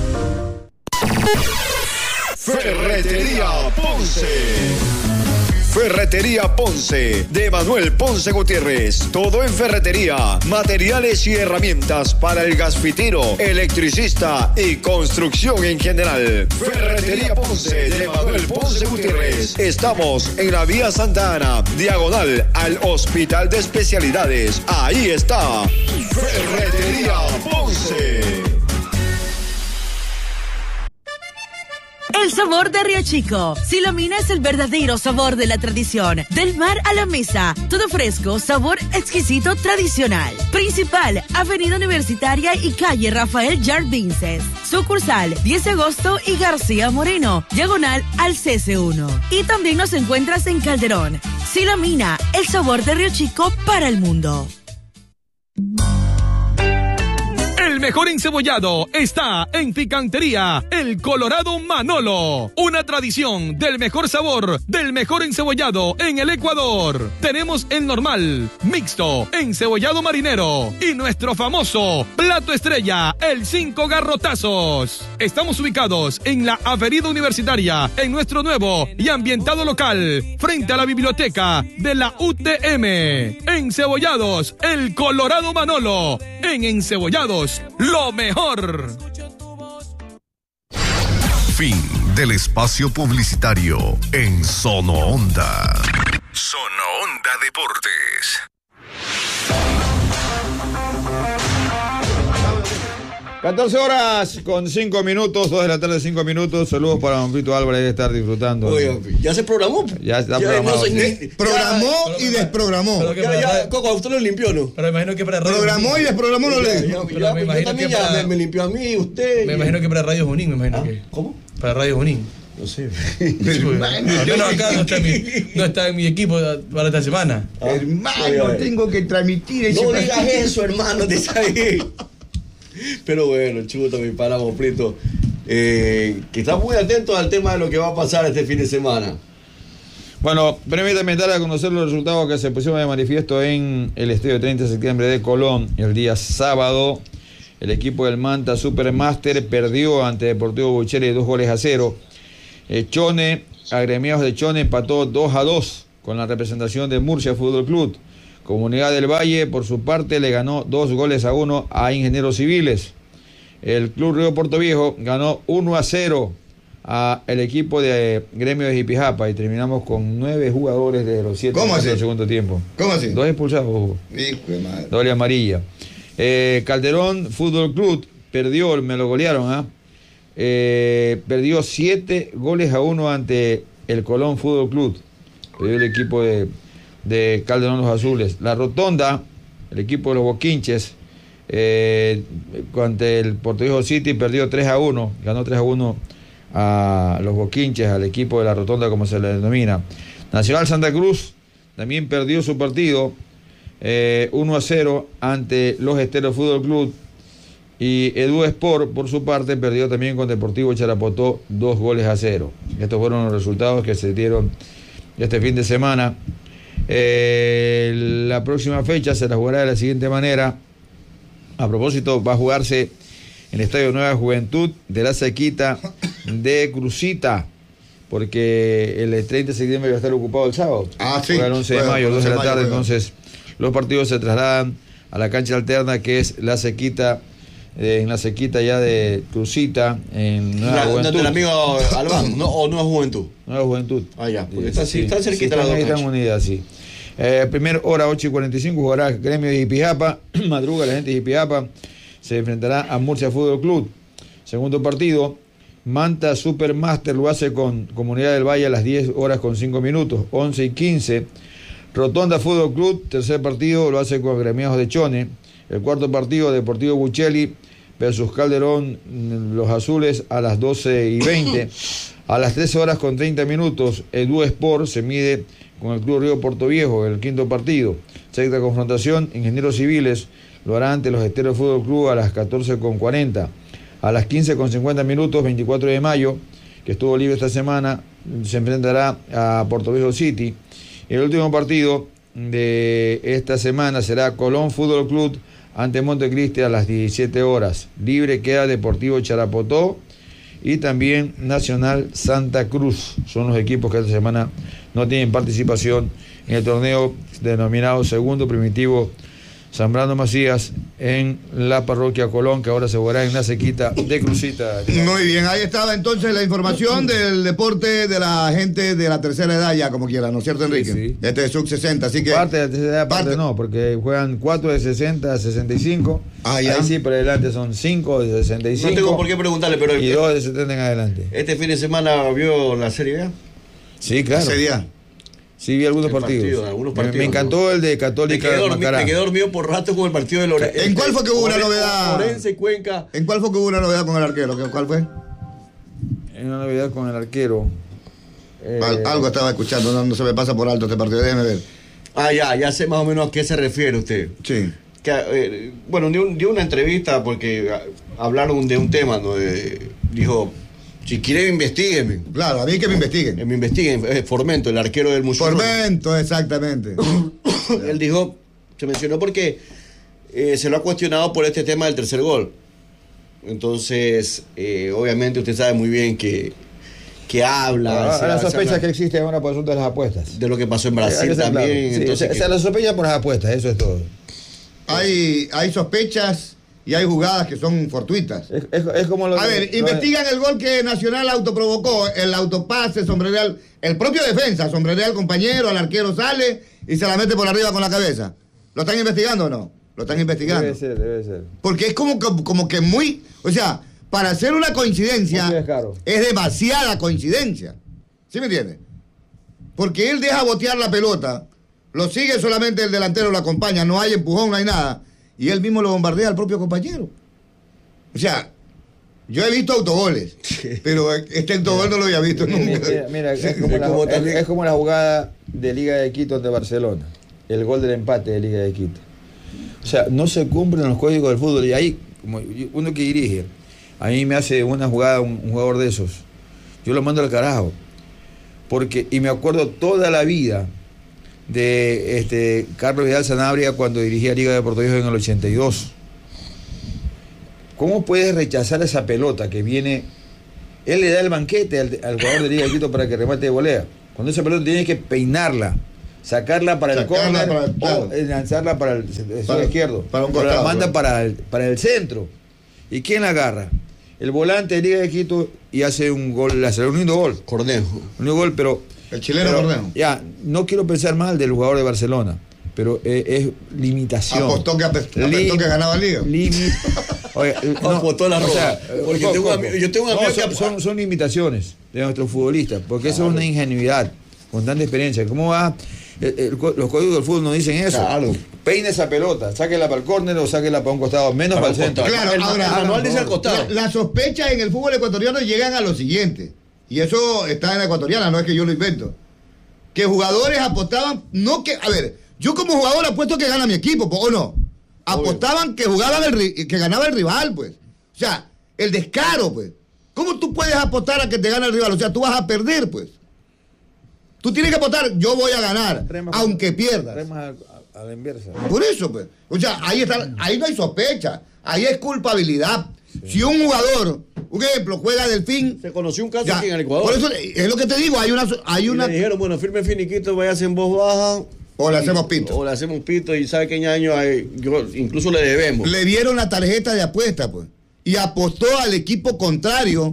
Ferretería Ponce. Ferretería Ponce, de Manuel Ponce Gutiérrez. Todo en ferretería, materiales y herramientas para el gasfitero, electricista y construcción en general. Ferretería Ponce, de Manuel Ponce Gutiérrez. Estamos en la vía Santa Ana, diagonal al Hospital de Especialidades. Ahí está, Ferretería Ponce. El sabor de Río Chico. Silomina es el verdadero sabor de la tradición. Del mar a la mesa. Todo fresco, sabor exquisito tradicional. Principal, Avenida Universitaria y calle Rafael Jardinces. Sucursal, diez de agosto y García Moreno. Diagonal al C C uno. Y también nos encuentras en Calderón. Silomina, el sabor de Río Chico para el mundo. El mejor encebollado está en Picantería El Colorado Manolo. Una tradición del mejor sabor, del mejor encebollado en el Ecuador. Tenemos el normal, mixto, encebollado marinero y nuestro famoso plato estrella, el cinco garrotazos. Estamos ubicados en la Avenida Universitaria, en nuestro nuevo y ambientado local, frente a la biblioteca de la U T M. Encebollados El Colorado Manolo. En Encebollados, lo mejor. Fin del espacio publicitario en Sono Onda. Sono Onda Deportes. catorce horas con cinco minutos, dos de la tarde, cinco minutos. Saludos para Juanpito Álvarez, de estar disfrutando. Oye, ya se programó. Ya está ya programado. No sé, Sí. Programó pero, y desprogramó. pero que ya, para ya, radio- Coco, usted lo limpió, ¿no? Pero me imagino que para radio Programó y desprogramó, no Ya, le ya, digo. ya, Pero ya, me yo imagino también que ya para- me, me limpió a mí, usted. Me imagino que para Radio Junín, me imagino ¿Ah? que. ¿Cómo? Para Radio Junín. No sé. Yo no, acá no está, en mi, no está en mi equipo para esta semana. Hermano, tengo que transmitir ese No digas partido. eso, hermano, dice ahí. Pero bueno, chuta, mi páramo Prieto. Eh, que está muy atento al tema de lo que va a pasar este fin de semana. Bueno, permítame dar a conocer los resultados que se pusieron de manifiesto en el estadio treinta de septiembre de Colón. El día sábado, el equipo del Manta Supermaster perdió ante Deportivo Bucheri dos goles a cero. Eh, Chone, agremiados de Chone, empató dos a dos con la representación de Murcia Fútbol Club. Comunidad del Valle, por su parte, le ganó dos goles a uno a Ingenieros Civiles. El Club Río Puerto Viejo ganó uno a cero a el equipo de Gremio de Jipijapa y terminamos con nueve jugadores de los siete del segundo tiempo. ¿Cómo así? Dos expulsados. Hijo de madre. Doble amarilla. Eh, Calderón Fútbol Club perdió, me lo golearon, ¿ah? Eh, perdió siete goles a uno ante el Colón Fútbol Club. Perdió el equipo de, de Calderón Los Azules. La Rotonda, el equipo de los Boquinches, eh, ante el Puerto Viejo City perdió tres a uno, ganó tres a uno a los Boquinches, al equipo de la Rotonda como se le denomina. Nacional Santa Cruz también perdió su partido eh, uno a cero ante los Esteros Fútbol Club, y Edu Sport por su parte perdió también con Deportivo Charapotó dos goles a cero. Estos fueron los resultados que se dieron este fin de semana. Eh, la próxima fecha se la jugará de la siguiente manera. A propósito, va a jugarse en el Estadio Nueva Juventud de la Sequita de Crucita, porque el treinta de septiembre va a estar ocupado el sábado. Ah, sí. El once de mayo, dos de la tarde, entonces los partidos se trasladan a la cancha alterna, que es la Sequita, eh, en la Sequita ya de Crucita, en Nueva La, Juventud. ¿Del amigo Albán? ¿No? ¿O Nueva Juventud? Nueva Juventud. Ah, ya, porque Sí, está, sí, está sí, cerquita están, las dos ahí están canchas. unidas, sí. Eh, primer hora, ocho y cuarenta y cinco, jugará Gremio de Jipijapa. Madruga la gente de Jipijapa. Se enfrentará a Murcia Fútbol Club. Segundo partido, Manta Supermaster lo hace con Comunidad del Valle a las diez horas con cinco minutos, once y quince. Rotonda Fútbol Club, tercer partido, lo hace con Agremiados de Chone. El cuarto partido, Deportivo Bucheli versus Calderón Los Azules a las doce y veinte. A las trece horas con treinta minutos, Edu Sport se mide con el Club Río Puerto Viejo, el quinto partido. Sexta confrontación, Ingenieros Civiles lo hará ante los Esteros Fútbol Club a las catorce con cuarenta. A las quince con cincuenta minutos, veinticuatro de mayo, que estuvo libre esta semana, se enfrentará a Puerto Viejo City. El último partido de esta semana será Colón Fútbol Club ante Montecristi a las diecisiete horas. Libre queda Deportivo Charapotó y también Nacional Santa Cruz. Son los equipos que esta semana no tienen participación en el torneo denominado Segundo Primitivo Zambrano Macías en la parroquia Colón, que ahora se jugará en la Sequita de Crucita. Muy bien, ahí estaba entonces la información del deporte de la gente de la tercera edad, ya como quiera, ¿no es cierto, Enrique? Sí, sí. Este es sub sesenta, así que... Parte de la tercera edad, parte, parte- no, porque juegan cuatro de sesenta a sesenta y cinco. Ah, ya. Ahí sí, por adelante son cinco de sesenta y cinco. No tengo por qué preguntarle, pero Y el- dos de setenta en adelante. este fin de semana vio la Serie B. Sí, claro. Ese día. Sí, vi algunos El partidos. partido, algunos Me- partidos, me, encantó el de Te Católica quedé, de dormi- Macará. te quedé dormido por rato con el partido de Lorenzo. ¿En cuál fue que hubo una novedad? Lorenzo y Cuenca. ¿En cuál fue que hubo una novedad con el arquero? ¿Qué- ¿Cuál fue? En una novedad con el arquero. Eh, Al- algo estaba escuchando, no, no se me pasa por alto este partido, déjeme ver. Ah, ya, ya sé más o menos a qué se refiere usted. Sí. Que, eh, bueno, dio, un- dio una entrevista porque ah, hablaron de un tema, ¿no? De- dijo, si quieren investiguenme. Claro, a mí que me investiguen. Que me investiguen. Eh, Formento, el arquero del Musulmán. Formento, exactamente. Él dijo, se mencionó porque eh, se lo ha cuestionado por este tema del tercer gol. Entonces, eh, obviamente usted sabe muy bien que, que habla. Ah, se- las se sospechas habla que existen ahora por asunto de las apuestas. de lo que pasó en Hay Brasil que ser claro. también. Sí, entonces, o sea, que- las sospechas por las apuestas, eso es todo. Hay, hay sospechas y hay jugadas que son fortuitas. Es, es- es como lo A ver, lo- investigan el gol que Nacional autoprovocó, el autopase, sombrereal, el propio defensa, sombrerea al compañero, al arquero sale y se la mete por arriba con la cabeza. ¿Lo están investigando o no? Lo están investigando. Debe ser, debe ser. Porque es como, que- como que muy, o sea, para hacer una coincidencia Muy descaro. es demasiada coincidencia. ¿Sí me entiende? Porque él deja botear la pelota, lo sigue solamente el delantero, lo acompaña, no hay empujón, no hay nada, y él mismo lo bombardea al propio compañero. O sea, yo he visto autogoles, pero este autogol no lo había visto Mira, nunca. mira, mira, es, como la, como es- también- es como la jugada de Liga de Quito ante Barcelona, el gol del empate de Liga de Quito. O sea, no se cumplen los códigos del fútbol, y ahí, como uno que dirige, a mí me hace una jugada un, un jugador de esos, yo lo mando al carajo, porque, y me acuerdo toda la vida de este, Carlos Vidal Sanabria cuando dirigía Liga de Puerto Viejo en el ochenta y dos. ¿Cómo puedes rechazar esa pelota que viene? Él le da el banquete al, al jugador de Liga de Quito para que remate de volea. Cuando esa pelota tienes que peinarla, sacarla para sacarla el córner claro. o lanzarla para el sector izquierdo. Para un costado, la manda para el, para el centro. ¿Y quién la agarra? El volante de Liga de Quito y hace un gol, hace un lindo gol. Cornejo. Un lindo gol, pero... El chileno pero, Cornejo. Ya, no quiero pensar mal del jugador de Barcelona, pero eh, es limitación. Apostó que, apostó Lim, que ganaba Liga. Limit, oye, no, apostó la ropa. O sea, porque co, tengo co, amigo, yo tengo un amigo no, son, que... son, son limitaciones de nuestros futbolistas, porque claro. Eso es una ingenuidad con tanta experiencia. ¿Cómo va? El, el, los códigos del fútbol no dicen eso. Claro. Peine esa pelota, sáquela para el córner o sáquela para un costado, menos para, para el centro. Claro, el, ahora, el manual dice al costado. Las la sospechas en el fútbol ecuatoriano llegan a lo siguiente, y eso está en la ecuatoriana, no es que yo lo invento. Que jugadores apostaban, no que, a ver, yo como jugador apuesto que gana mi equipo, ¿o no? Apostaban que jugaban el, que ganaba el rival, pues. O sea, el descaro, pues. ¿Cómo tú puedes apostar a que te gana el rival? O sea, tú vas a perder, pues. Tú tienes que apostar, yo voy a ganar, Rema, aunque pierdas. Rema a, a la inversa. Por eso, pues. O sea, ahí está, ahí no hay sospecha, ahí es culpabilidad. Sí. Si un jugador, un ejemplo, juega Delfín. Se conoció un caso ya, aquí en el Ecuador. Por eso es lo que te digo, hay una. Hay una... Le dijeron, bueno, firme finiquito, vayas en voz baja. O le hacemos pito. O le hacemos pito y sabe qué año hay, yo, incluso le debemos. Le dieron la tarjeta de apuesta, pues. Y apostó al equipo contrario.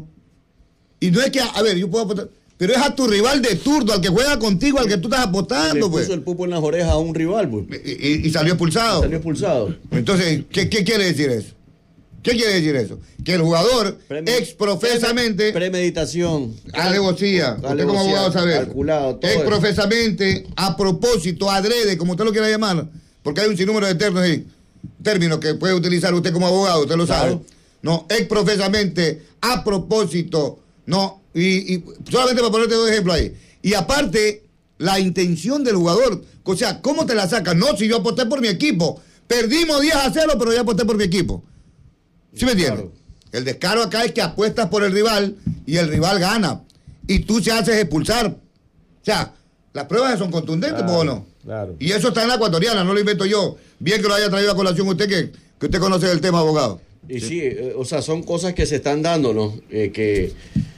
Y no es que, a ver, yo puedo apostar. Pero es a tu rival de turno, al que juega contigo, al que tú estás apostando, le puso pues. el pupo en las orejas a un rival, pues. Y, y, y salió expulsado. Y salió expulsado. Entonces, ¿qué, qué quiere decir eso? ¿Qué quiere decir eso? Que el jugador exprofesamente... Premeditación. Alevosía. Usted como abogado sabe. Calculado. Todo exprofesamente, eso. A propósito, adrede, como usted lo quiera llamar, porque hay un sinnúmero de términos ahí, términos que puede utilizar usted como abogado, usted lo claro. sabe. No, exprofesamente, a propósito, no, y, y solamente para ponerte dos ejemplos ahí. Y aparte, la intención del jugador, o sea, ¿cómo te la sacas? No, si yo aposté por mi equipo, perdimos diez a cero, pero yo aposté por mi equipo. ¿Sí me entiendes? Claro. El descaro acá es que apuestas por el rival y el rival gana. Y tú se haces expulsar. O sea, las pruebas son contundentes, claro, ¿o no? Claro. Y eso está en la ecuatoriana, no lo invento yo. Bien que lo haya traído a colación usted, que, que usted conoce el tema, abogado. Y sí, eh, o sea, son cosas que se están dando, ¿no? Eh, que,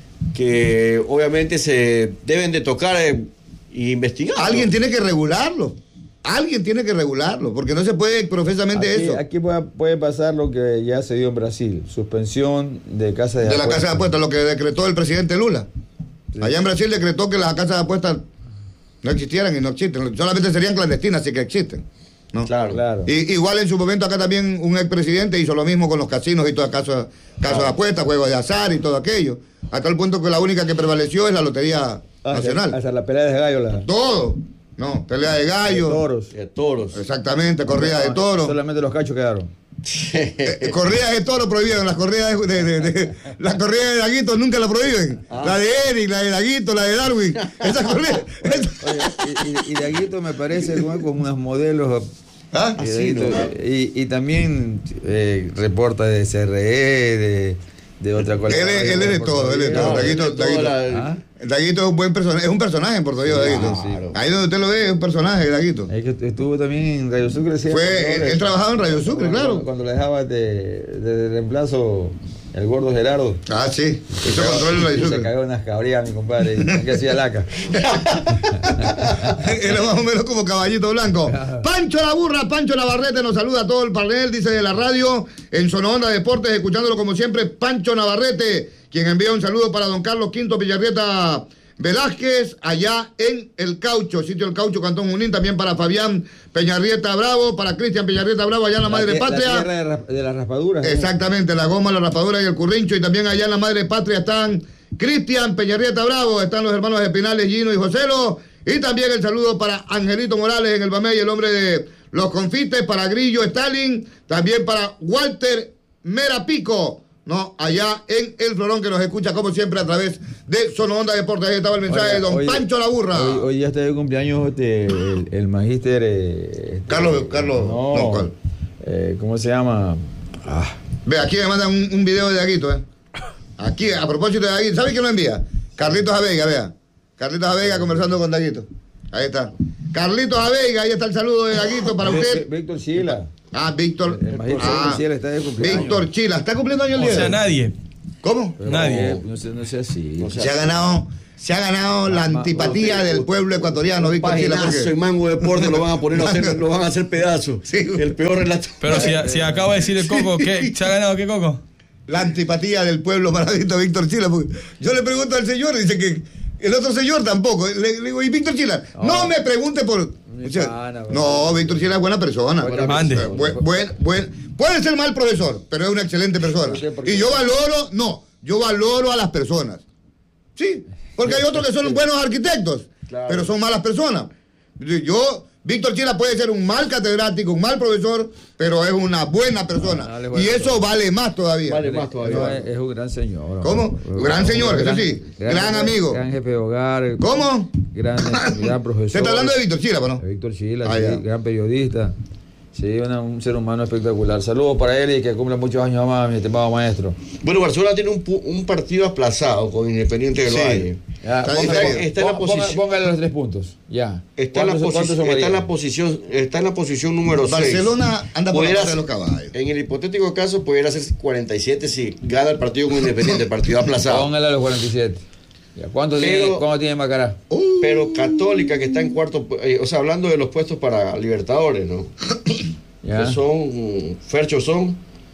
que obviamente se deben de tocar e eh, investigar. Alguien ¿no? tiene que regularlo. Alguien tiene que regularlo, porque no se puede profesamente aquí, eso. Aquí puede, puede pasar lo que ya se dio en Brasil, suspensión de casas de, de apuestas. la casa de apuestas, lo que decretó el presidente Lula. Sí. Allá en Brasil decretó que las casas de apuestas no existieran y no existen, solamente serían clandestinas, sí que existen. ¿no? Claro, claro. Y, igual en su momento acá también un expresidente hizo lo mismo con los casinos y todo casos, casos claro. de apuestas, juegos de azar y todo aquello. Hasta el punto que la única que prevaleció es la Lotería ah, Nacional. Hasta la pelea de gallo. La... Todo. No, pelea de gallo. De toros. De toros. Exactamente, corrida de toros. Solamente los cachos quedaron. eh, corridas de toros prohibieron, las corridas de, de, de, de las corridas de Daguito nunca la prohíben. Ah. La de Eric, la de Daguito, la de Darwin. Esas corridas. Oye, y, y, y Daguito me parece como unos modelos. ¿Ah? Y, sí, no. y, y también eh, reporta de C R E, de, de otra cosa. Él, es, él es de todo, él es de todo. Daguito, Daguito, la... ¿Ah? Daguito es un buen personaje, es un personaje en Puerto Rico, Daguito. Claro. Ahí donde usted lo ve es un personaje, Daguito. Es que estuvo también en Radio Sucre. Fue, él, él trabajaba en Radio Sucre, cuando, claro. Cuando le dejaba de, de reemplazo el gordo Gerardo. Ah, sí. Eso control en Radio Sucre. Se cagó unas cabrías, mi compadre. Que hacía laca. Era más o menos como caballito blanco. Pancho la burra, Pancho Navarrete nos saluda a todo el panel, dice de la radio, en Sonoonda Deportes, escuchándolo como siempre, Pancho Navarrete, quien envía un saludo para don Carlos Quinto Villarrieta Velázquez, allá en El Caucho, sitio El Caucho, Cantón Junín, también para Fabián Peñarrieta Bravo, para Cristian Peñarrieta Bravo, allá en la, la Madre Patria. La tierra de, de las raspaduras. Exactamente, la goma, la raspadura y el currincho, y también allá en la Madre Patria están Cristian Peñarrieta Bravo, están los hermanos Espinales, Gino y Joselo, y también el saludo para Angelito Morales en el Bamey, el hombre de los confites, para Grillo Stalin, también para Walter Merapico, no, allá en El Florón, que nos escucha como siempre a través de Sonoonda Deportes. Ahí estaba el mensaje Oiga, de don hoy, Pancho la burra. Hoy, hoy ya está de cumpleaños este, el, el magíster eh, este, Carlos, Carlos, no, no ¿cuál? Eh, ¿Cómo se llama? Ah. Ve, aquí me mandan un, un video de Daguito, eh. Aquí, a propósito de Daguito, ¿sabe quién lo envía? Carlitos Avega, vea. Carlitos Aveiga conversando con Daguito. Ahí está. Carlitos Aveiga, ahí está el saludo de Daguito para usted. Víctor Chila. Ah, Víctor. El magistro Ah, Chila está de cumpleaños. Víctor Chila, ¿está cumpliendo año el O día? sea, nadie. ¿Cómo? Pero Nadie. No, sé, no sea así. No sea Se ha ganado, se ha ganado la antipatía no, del pueblo ecuatoriano, Víctor Chila. Paginazo porque- y Mango Deporte lo van a poner a hacer, lo van a hacer pedazos. Sí. El peor relato. Pero si, si acaba de decir el Coco, ¿qué? ¿Se ha ganado qué, Coco? La antipatía del pueblo para Víctor Chila. Porque yo le pregunto al señor, dice que el otro señor tampoco. Le, le digo, ¿y Víctor Chila? No, No. me pregunte por. O sea, pana, no, Víctor Chila es buena persona. Buena Mande. Eh, buen- buen- buen- puede ser mal profesor, pero es una excelente persona. ¿Por qué? ¿Por qué? Y yo valoro, no, yo valoro a las personas. Sí, porque hay otros que son buenos arquitectos, Claro. pero son malas personas. Yo, Víctor Chila puede ser un mal catedrático, un mal profesor, pero es una buena persona. Ah, dale, bueno, y eso vale más todavía. Vale más todavía. No, es, es un gran señor. ¿Cómo? Gran señor, eso sí. Gran amigo. Gran jefe de hogar. ¿Cómo? Gran, gran profesor. Se está hablando de Víctor Chila, ¿no? De Víctor Chila, Ah, sí, ya. gran periodista. Sí, una- un ser humano espectacular. Saludos para él y que cumpla muchos años más, mi estimado maestro. Bueno, Barcelona tiene un, pu- un partido aplazado con Independiente del Sí. Valle. Ya, Está ponga- diferido. Está en la ponga- ponga- posición- Póngale los tres puntos. Ya. Está en, la ¿Cuántos- cuántos posición, son está, en la María? posición, está en la posición número seis. Barcelona anda por la Pudiera punta de los ser- caballos. En el hipotético caso, pudiera ser cuarenta y siete si gana el partido con Independiente, el partido aplazado. Póngale a los cuarenta y siete. Ya, ¿Cuánto, Pero- tiene, ¿Cuánto tiene Macará? Pero Católica, que está en cuarto, pu- eh, o sea, hablando de los puestos para Libertadores, ¿no? Ya. Que son, Fercho son.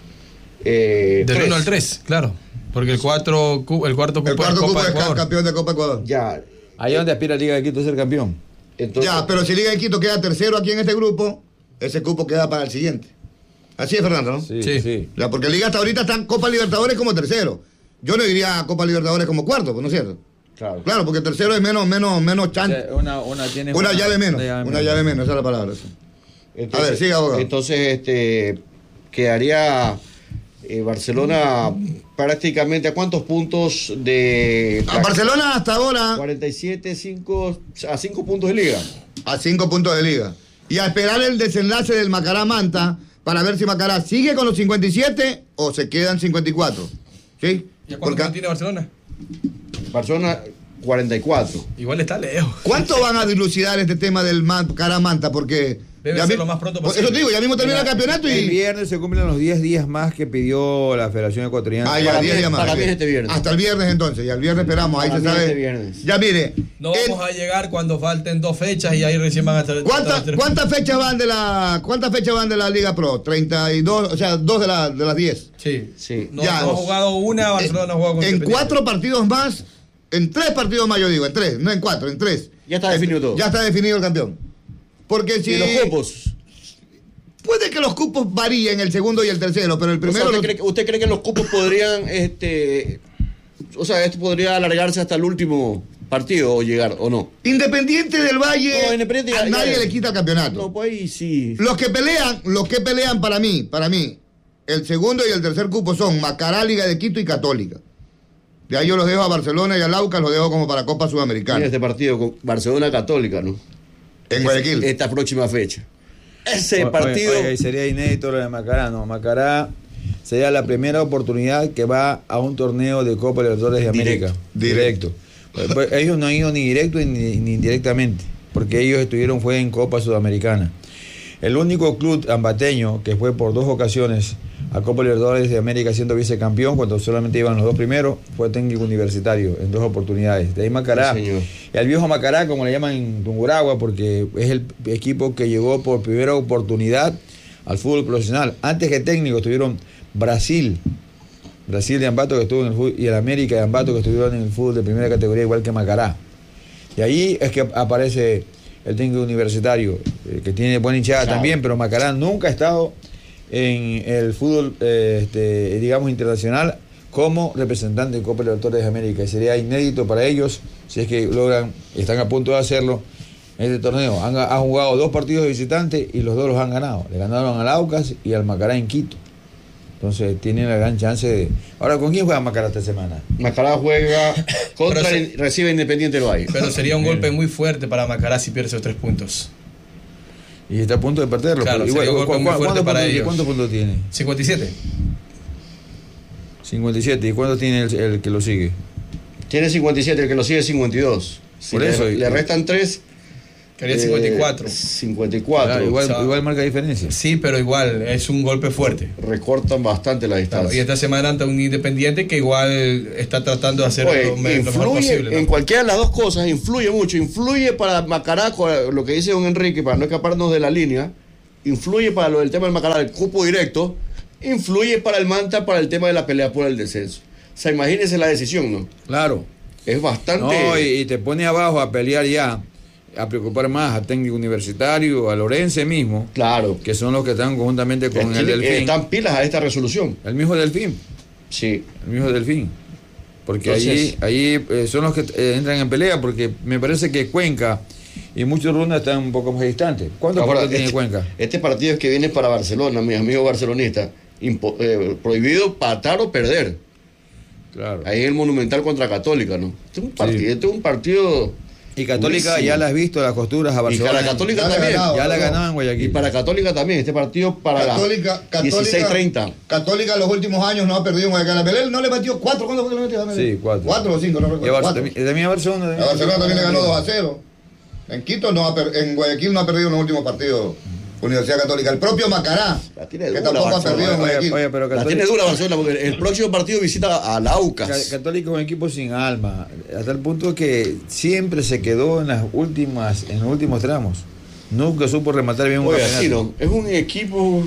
Eh, Del tres. uno al tres, claro. Porque el, cuatro, cu- el cuarto cupo El cuarto es Copa cupo de es ca- Ecuador. campeón de Copa Ecuador. Ya. Ahí donde aspira Liga de Quito a ser campeón. Entonces, Ya, pero si Liga de Quito queda tercero aquí en este grupo, ese cupo queda para el siguiente. Así es, Fernando, ¿no? Sí, Sí. sí. Ya, porque Liga hasta ahorita está en Copa Libertadores como tercero. Yo no diría a Copa Libertadores como cuarto, pues, ¿no es cierto? claro. Claro, porque tercero es menos, menos, menos O chan. sea, Una, una, tiene Una llave menos. Una llave menos, esa es la palabra. sí. Entonces, A ver, siga, abogado. Entonces, este, quedaría eh, Barcelona prácticamente a cuántos puntos de. A Barcelona hasta ahora cuarenta y siete, cinco, a cinco puntos de liga. a cinco puntos de Liga. Y a esperar el desenlace del Macará Manta para ver si Macará sigue con los cincuenta y siete o se quedan cincuenta y cuatro. ¿Sí? ¿Y a cuánto Porque- tiene Barcelona? Barcelona, cuarenta y cuatro. Igual está lejos. ¿Cuánto van a dilucidar este tema del Macará Manta? Porque. Debe ya ser mi- lo más pronto por posible. Eso te digo, ya mismo termina el campeonato El y. viernes se cumplen los diez días más que pidió la Federación Ecuatoriana. Ah, ya, Para diez mí- días más. para mí es este viernes. Hasta el viernes entonces, ya el viernes esperamos, ahí Para se mí es sabe. este viernes. Ya mire. No el- vamos a llegar cuando falten dos fechas y ahí recién van a estar. ¿Cuántas, estar- ¿Cuántas fechas van de la cuántas fechas van de la Liga Pro? treinta y dos, o sea, dos de, la, de las diez. Sí. Sí. No, Ya. no ha jugado una, Barcelona no ha jugado con En Independiente. cuatro partidos más, en tres partidos más yo digo, en tres, no en cuatro, en tres. Ya está definido todo. Ya está definido el campeón. Porque si Y los cupos. puede que los cupos varíen el segundo y el tercero, pero el O sea, primero ¿usted, los- cree, que- ¿Usted cree que los cupos podrían, este, o sea, esto podría alargarse hasta el último partido o llegar o no? Independiente del Valle, No, Independiente ya- a nadie ya- le quita el campeonato. No, pues ahí sí. Los que pelean, los que pelean para mí, para mí, el segundo y el tercer cupo son Macará, Liga de Quito y Católica. De ahí yo los dejo a Barcelona y a Laucas, los dejo como para Copa Mira Sudamericana. este partido con Barcelona Católica, ¿no? En Guayaquil. Esta próxima fecha. Ese Oye, partido. oye, oye, sería inédito lo de Macará. No, Macará sería la primera oportunidad que va a un torneo de Copa Libertadores de América. Directo. Directo. Pues, pues, ellos no han ido ni directo ni, ni indirectamente, porque ellos estuvieron fue en Copa Sudamericana. El único club ambateño que fue por dos ocasiones a Copa Libertadores de América siendo vicecampeón, cuando solamente iban los dos primeros, fue Técnico Universitario en dos oportunidades. De ahí Macará. Sí, señor. Y al viejo Macará, como le llaman en Tungurahua, porque es el equipo que llegó por primera oportunidad al fútbol profesional. Antes que técnico estuvieron Brasil, Brasil de Ambato que estuvo en el fútbol, y el América de Ambato que estuvieron en el fútbol de primera categoría igual que Macará. Y ahí es que aparece el técnico universitario, eh, que tiene buena hinchada Claro. también, pero Macará nunca ha estado en el fútbol, eh, este, digamos, internacional como representante en Copa Libertadores de América. Y sería inédito para ellos, si es que logran, están a punto de hacerlo en este torneo. Han, han jugado dos partidos de visitante y los dos los han ganado. Le ganaron al Aucas y al Macará en Quito. Entonces tienen la gran chance de... Ahora, ¿con quién juega Macará esta semana? Macará juega contra Pero el- recibe Independiente del Valle. Pero sería un golpe muy fuerte para Macará si pierde esos tres puntos. Y está a punto de perderlo. Claro, pero sería un igual, golpe ¿cu- muy cu- fuerte ¿cuántos para puntos- ellos. ¿Cuántos puntos tiene? cincuenta y siete. cincuenta y siete. ¿Y cuántos tiene el, el que lo sigue? Tiene cincuenta y siete, el que lo sigue cincuenta y dos. Si Por le, eso, le restan tres. Quería cincuenta y cuatro. Eh, cincuenta y cuatro. Claro, igual, o sea, igual marca diferencia. Sí, pero igual es un golpe fuerte. Recortan bastante la distancia. Claro, y esta semana ante un Independiente que igual está tratando de hacer Oye, lo, me- lo mejor influye posible, ¿no? en cualquiera de las dos cosas, influye mucho. Influye para Macará, con lo que dice don Enrique, para no escaparnos de la línea. Influye para lo del tema del Macará, el cupo directo. Influye para el Manta, para el tema de la pelea por el descenso. O sea, imagínense la decisión, ¿no? Claro. Es bastante. No, y, y te pone abajo a pelear ya, a preocupar más a técnico universitario, a Lorense mismo. Claro. Que son los que están conjuntamente con Es el que Delfín. están pilas a esta resolución. El mismo Delfín. Sí. El mismo Delfín. Porque Entonces- allí, allí eh, son los que eh, entran en pelea, porque me parece que Cuenca y muchos rondas están un poco más distantes. ¿Cuántos Ahora, partidos tiene este, Cuenca? Este partido es que viene para Barcelona, mis amigos barcelonistas. Impo- eh, prohibido patar o perder. Claro. Ahí en el Monumental contra Católica, ¿no? Este es un partido. Este es un partido Y Católica durísimo. ya la has visto, las costuras a Y Barcelona. para Católica Ya le ha también. ganado, ya la ¿no? ganaban en Guayaquil. Y para Católica también. Este partido para Católica, la Católica, dieciséis treinta. Católica en los últimos años no ha perdido en Guayaquil. A Belén no le metió cuatro. ¿Cuándo fue que le metió? Dame Sí, ver. cuatro. Cuatro o cinco, no Y a recuerdo. Barcelona, Cuatro. también, también a Barcelona. A Barcelona también le ganó dos a cero. En Quito no ha per- en Guayaquil no ha perdido en los últimos partidos. Universidad Católica. El propio Macará, La tiene que dura tampoco ha Barcelona. perdido en Oye, Guayaquil. oye, pero La Católica, tiene dura Barcelona porque el próximo partido visita al Ca- Aucas. Católica es un equipo sin alma, hasta el punto que siempre se quedó en las últimas, en los últimos tramos. Nunca supo rematar bien un Oye, campeonato. así no. Es un equipo.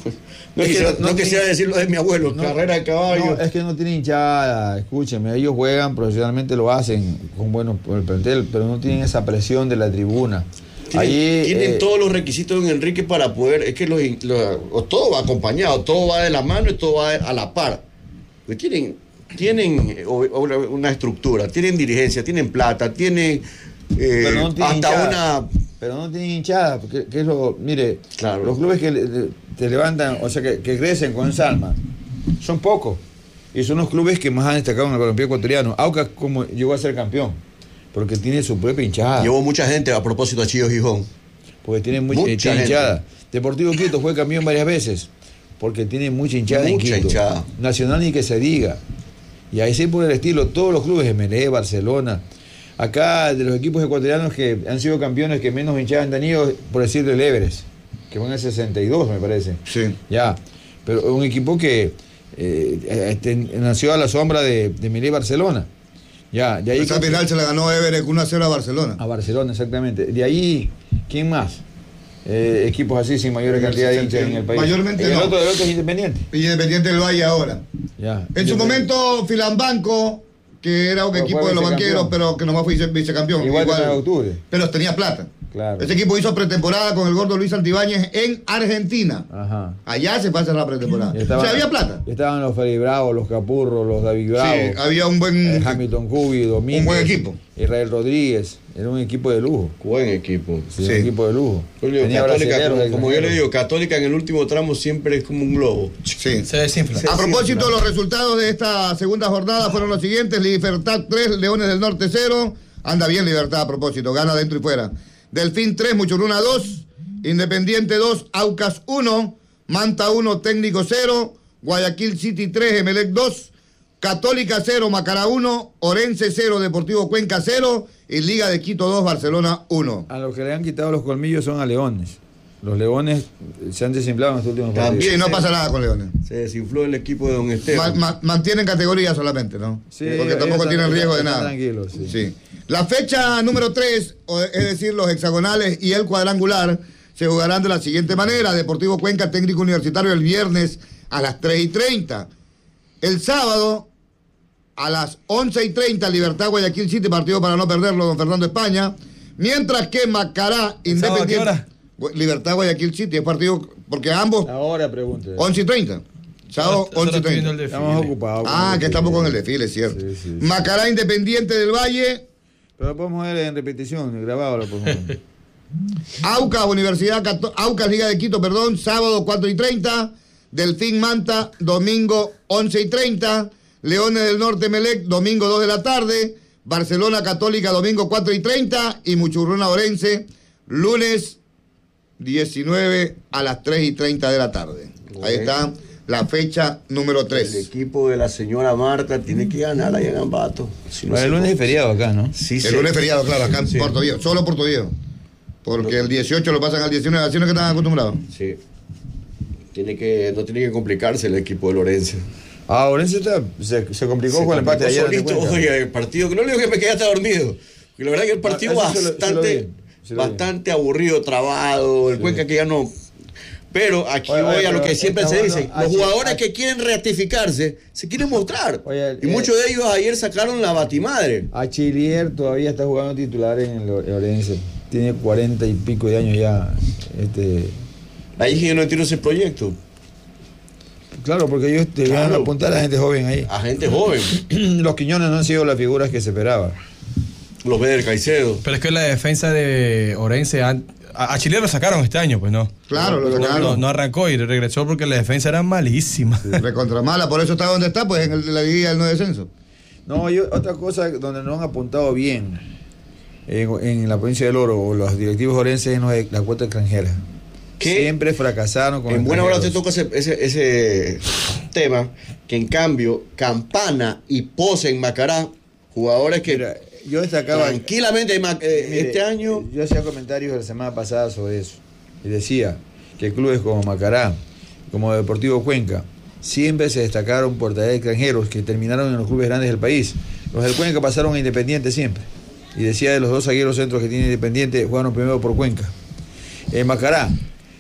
No, Es que quisiera, no- no no quisiera tiene- decirlo de mi abuelo. No, carrera de caballo. No, es que no tiene hinchada, escúcheme, ellos juegan profesionalmente, lo hacen con buenos por el plantel, pero no tienen esa presión de la tribuna. Tienen, Allí, tienen eh, todos los requisitos de Enrique para poder. Es que los, los- o todo va acompañado, todo va de la mano y todo va de- a la par. Pues tienen, tienen eh, o- o una estructura, tienen dirigencia, tienen plata, tienen eh, pero no tienen hasta hinchada, una. pero no tienen hinchada, porque que es lo, mire, Claro. los clubes que le- te levantan, o sea, que, que crecen con esa alma, son pocos. Y son los clubes que más han destacado en el balompié ecuatoriano. Aucas como llegó a ser campeón, porque tiene su propia hinchada. Llevó mucha gente a propósito a Chío Gijón. Porque tiene mucha, Mucha tiene gente. hinchada. Deportivo Quito fue campeón varias veces, porque tiene mucha hinchada en Mucha Quito. hinchada. Nacional ni que se diga. Y así por el estilo, todos los clubes, M L E, Barcelona. Acá, de los equipos ecuatorianos que han sido campeones que menos hinchada han tenido, por decirlo, el Everest, que van en el sesenta y dos, me parece. Sí. Ya. Pero un equipo que eh, este, nació a la sombra de, de M L E Barcelona. Ya, de ahí Esa final se la ganó Everett uno a cero a Barcelona. a Barcelona, exactamente. De ahí, ¿quién más? Eh, equipos así sin mayor cantidad de hinchas en el país. Mayormente Y el no. otro, el otro es Independiente. Y Independiente del Valle ahora. Ya. En su momento, Filambanco, que era un Pero equipo fue de los vicecampeón. banqueros, pero que nomás fue vice- vicecampeón. Igual que en octubre. Pero tenía plata. Claro. Ese equipo hizo pretemporada con el gordo Luis Santibáñez en Argentina. Ajá. Allá se pasa la pretemporada. Y O estaban- sea, había plata. y Estaban los Freddy Bravo, los Capurros, los David Bravo. Sí, había un buen. eh, Hamilton Cubi, Domínguez. Un buen equipo. Israel Rodríguez. Era un equipo de lujo. Buen equipo. Sí, Sí. un equipo de lujo. Yo le digo, Tenía Católica, brasileros, como, como yo le extranjeros. digo, Católica en el último tramo siempre es como un globo. Sí. Se desinfla. A propósito, los resultados de esta segunda jornada fueron los siguientes: Libertad tres, Leones del Norte cero. Anda bien Libertad a propósito, gana dentro y fuera. Delfín tres, Muchurruna dos, Independiente dos, Aucas uno, Manta uno, Técnico cero, Guayaquil City tres, Emelec dos, Católica cero, Macará uno, Orense cero, Deportivo Cuenca cero y Liga de Quito dos, Barcelona uno. A los que le han quitado los colmillos son a Leones. Los Leones se han desinflado en estos últimos partidos. Sí, no pasa nada con Leones. Se desinfló el equipo de Don Ma- Esteban. ma- mantienen categoría solamente, ¿no? Sí, porque tampoco ellos tienen están- riesgo de están nada. tranquilos, sí. Sí. La fecha número tres, es decir, los hexagonales y el cuadrangular, se jugarán de la siguiente manera: Deportivo Cuenca, Técnico Universitario, el viernes a las tres y treinta. El sábado a las once y treinta, Libertad Guayaquil City, partido para no perderlo, don Fernando España. Mientras que Macará, sábado a qué Independiente. hora? Gu- Libertad Guayaquil City, es partido, porque ambos, Ahora pregunte. once y treinta. Sábado, Solo once y estoy viendo el treinta. desfile. Estamos ocupados. Ah, que estamos con el desfile, es cierto. Sí, sí, sí. Macará Independiente del Valle, Pero lo podemos ver en repetición, grabado lo podemos ver. Aucas Universidad Cató- Aucas Liga de Quito, perdón, sábado cuatro y treinta, Delfín Manta, domingo once y treinta, Leones del Norte Melec, domingo dos de la tarde, Barcelona Católica, domingo cuatro y treinta y Muchurruna Orense, lunes diecinueve a las tres y treinta de la tarde. Ahí está la fecha número tres. El equipo de la señora Marta tiene que ganar allá en Ambato. Si no bueno, el lunes es feriado acá, ¿no? Sí, el sí. lunes es feriado, claro, acá en sí. Puerto Viejo, solo Puerto Viejo. Porque no. El dieciocho lo pasan al diecinueve, así no es que están acostumbrados. Sí. Tiene que, no tiene que complicarse el equipo de Lorenzo. Ah, Lorenzo está, se, se complicó se con el empate ayer. Solito, oye, el partido, que no le digo que me quedé hasta dormido. Y la verdad que el partido ah, bastante, se lo, se lo bastante aburrido, trabado, el sí. Cuenca que ya no... Pero aquí oye, voy a lo que siempre se dice, los jugadores que quieren ratificarse, se quieren mostrar. Oye, y eh, muchos de ellos ayer sacaron la batimadre. Achillier todavía está jugando titular en el Lorenzo. Tiene cuarenta y pico de años ya. Este... Ahí yo no entiendo ese proyecto. Claro, porque ellos te claro. van a apuntar a gente joven ahí. A gente joven. Los Quiñones no han sido las figuras que se esperaba. Los Beder Caicedo. Pero es que la defensa de Orense, a, a Chile lo sacaron este año, pues no. Claro, lo sacaron. No, no, no arrancó y regresó porque la defensa era malísima. Sí, recontra mala, por eso está donde está, pues en el, la guía del no descenso. No, yo, otra cosa donde no han apuntado bien en, en la provincia del Oro, o los directivos orenses, es la cuota extranjera. Que siempre fracasaron con en buena hora te toca ese, ese, ese tema, que en cambio Campana y Pose en Macará, jugadores que Mira, yo destacaba tranquilamente eh, mire, este año. Yo hacía comentarios la semana pasada sobre eso y decía que clubes como Macará, como Deportivo Cuenca, siempre se destacaron por traer extranjeros que terminaron en los clubes grandes del país. Los del Cuenca pasaron a Independiente siempre, y decía de los dos zagueros centros que tiene Independiente, jugaron primero por Cuenca. En Macará,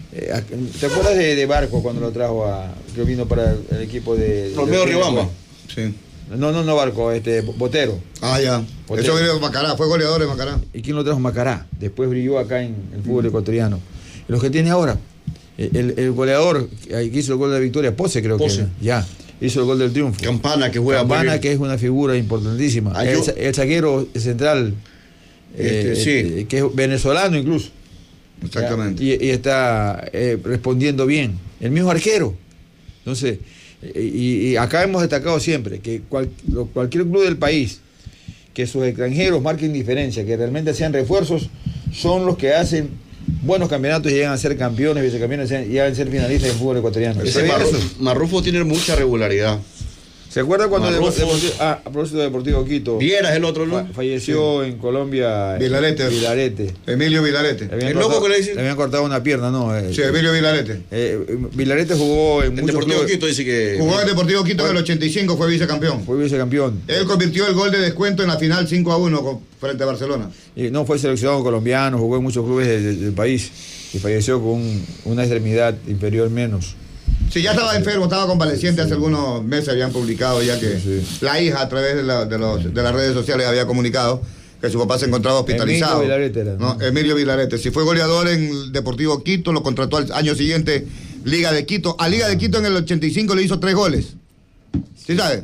¿te acuerdas de, de Barco cuando lo trajo a, que vino para el, el equipo de... Romeo Riobamba? Sí. No, no, no Barco, este, Botero. Ah, ya. Botero. Eso vino de Macará, fue goleador de Macará. ¿Y quién lo trajo? Macará. Después brilló acá en el fútbol mm. ecuatoriano. Y los que tiene ahora, el, el goleador que hizo el gol de la victoria, Pose creo Pose. que era. Ya, hizo el gol del triunfo. Campana, que juega Campana, que es una figura importantísima. Ah, el, el zaguero central, este, eh, sí. eh, que es venezolano incluso. Exactamente. Y, y está eh, respondiendo bien. El mismo arquero. Entonces, y, y acá hemos destacado siempre que cual, lo, cualquier club del país que sus extranjeros marquen diferencia, que realmente sean refuerzos, son los que hacen buenos campeonatos y llegan a ser campeones, vicecampeones, y llegan a ser finalistas del fútbol ecuatoriano. Ese Marrufo, Marrufo tiene mucha regularidad. ¿Se acuerda cuando de, de, ah, a propósito de Deportivo Quito? Vieras el otro, ¿no? Falleció sí. en Colombia. Vilarete. Vilarete. Emilio Vilarete. ¿El loco que le dicen? Le habían cortado una pierna, ¿no? Eh, sí, Emilio Vilarete. Eh, Vilarete jugó en el muchos Deportivo clubes. Quito dice que... Jugó en el Deportivo Quito en el ochenta y cinco, fue vicecampeón. Fue vicecampeón. Él convirtió el gol de descuento en la final cinco a uno frente a Barcelona. Y no fue seleccionado colombiano, jugó en muchos clubes de, de, del país y falleció con un, una extremidad inferior menos. Sí, ya estaba enfermo, estaba convaleciente, sí. Hace algunos meses habían publicado ya que sí. la hija a través de, la, de, los, de las redes sociales había comunicado que su papá se encontraba hospitalizado. Emilio Vilarete era, ¿no? No, Emilio Vilarete. Si fue goleador en Deportivo Quito, lo contrató al año siguiente Liga de Quito. A Liga de Quito en el ochenta y cinco le hizo tres goles. ¿Sí sabe?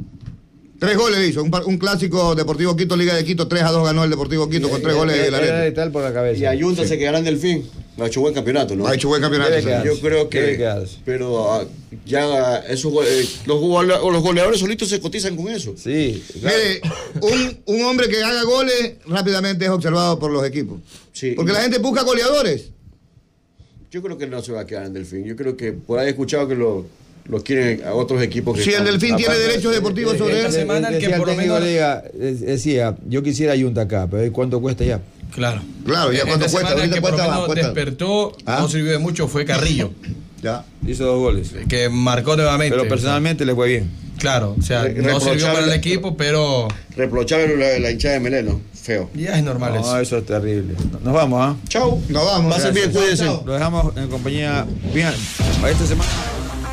Tres goles le hizo. Un, un clásico Deportivo Quito, Liga de Quito, tres a dos ganó el Deportivo Quito y, con tres y, goles de Vilarete. Era letal por la cabeza. Y Ayunta sí. se quedará en Delfín. Ha hecho buen campeonato, ¿no? Ha hecho buen campeonato. Yo creo que... Pero uh, ya esos, eh, los, los goleadores solitos se cotizan con eso. Sí. Claro. Mire, un, un hombre que haga goles rápidamente es observado por los equipos. Sí. Porque la gente busca goleadores. Yo creo que no se va a quedar en Delfín. Yo creo que por ahí he escuchado que lo... los quieren a otros equipos. Que si el Delfín tiene derechos deportivos sobre él. Esta semana el que por lo menos decía, yo quisiera Ayunta acá, pero ¿cuánto cuesta ya? Claro. Claro, ya cuánto cuesta. El que cuesta, por lo menos cuesta. despertó, ¿Ah? no sirvió de mucho, fue Carrillo. Ya, hizo dos goles. Que marcó nuevamente. Pero personalmente o sea, le fue bien. Claro, o sea, Re no sirvió para el equipo, pero... Reprochable la, la hinchada de Meleno, feo. Ya es normal no, eso. No, eso es terrible. Nos vamos, ¿ah? ¿eh? Chau. Nos vamos. Pasen bien, cuídense. Lo dejamos en compañía. Bien, para esta semana...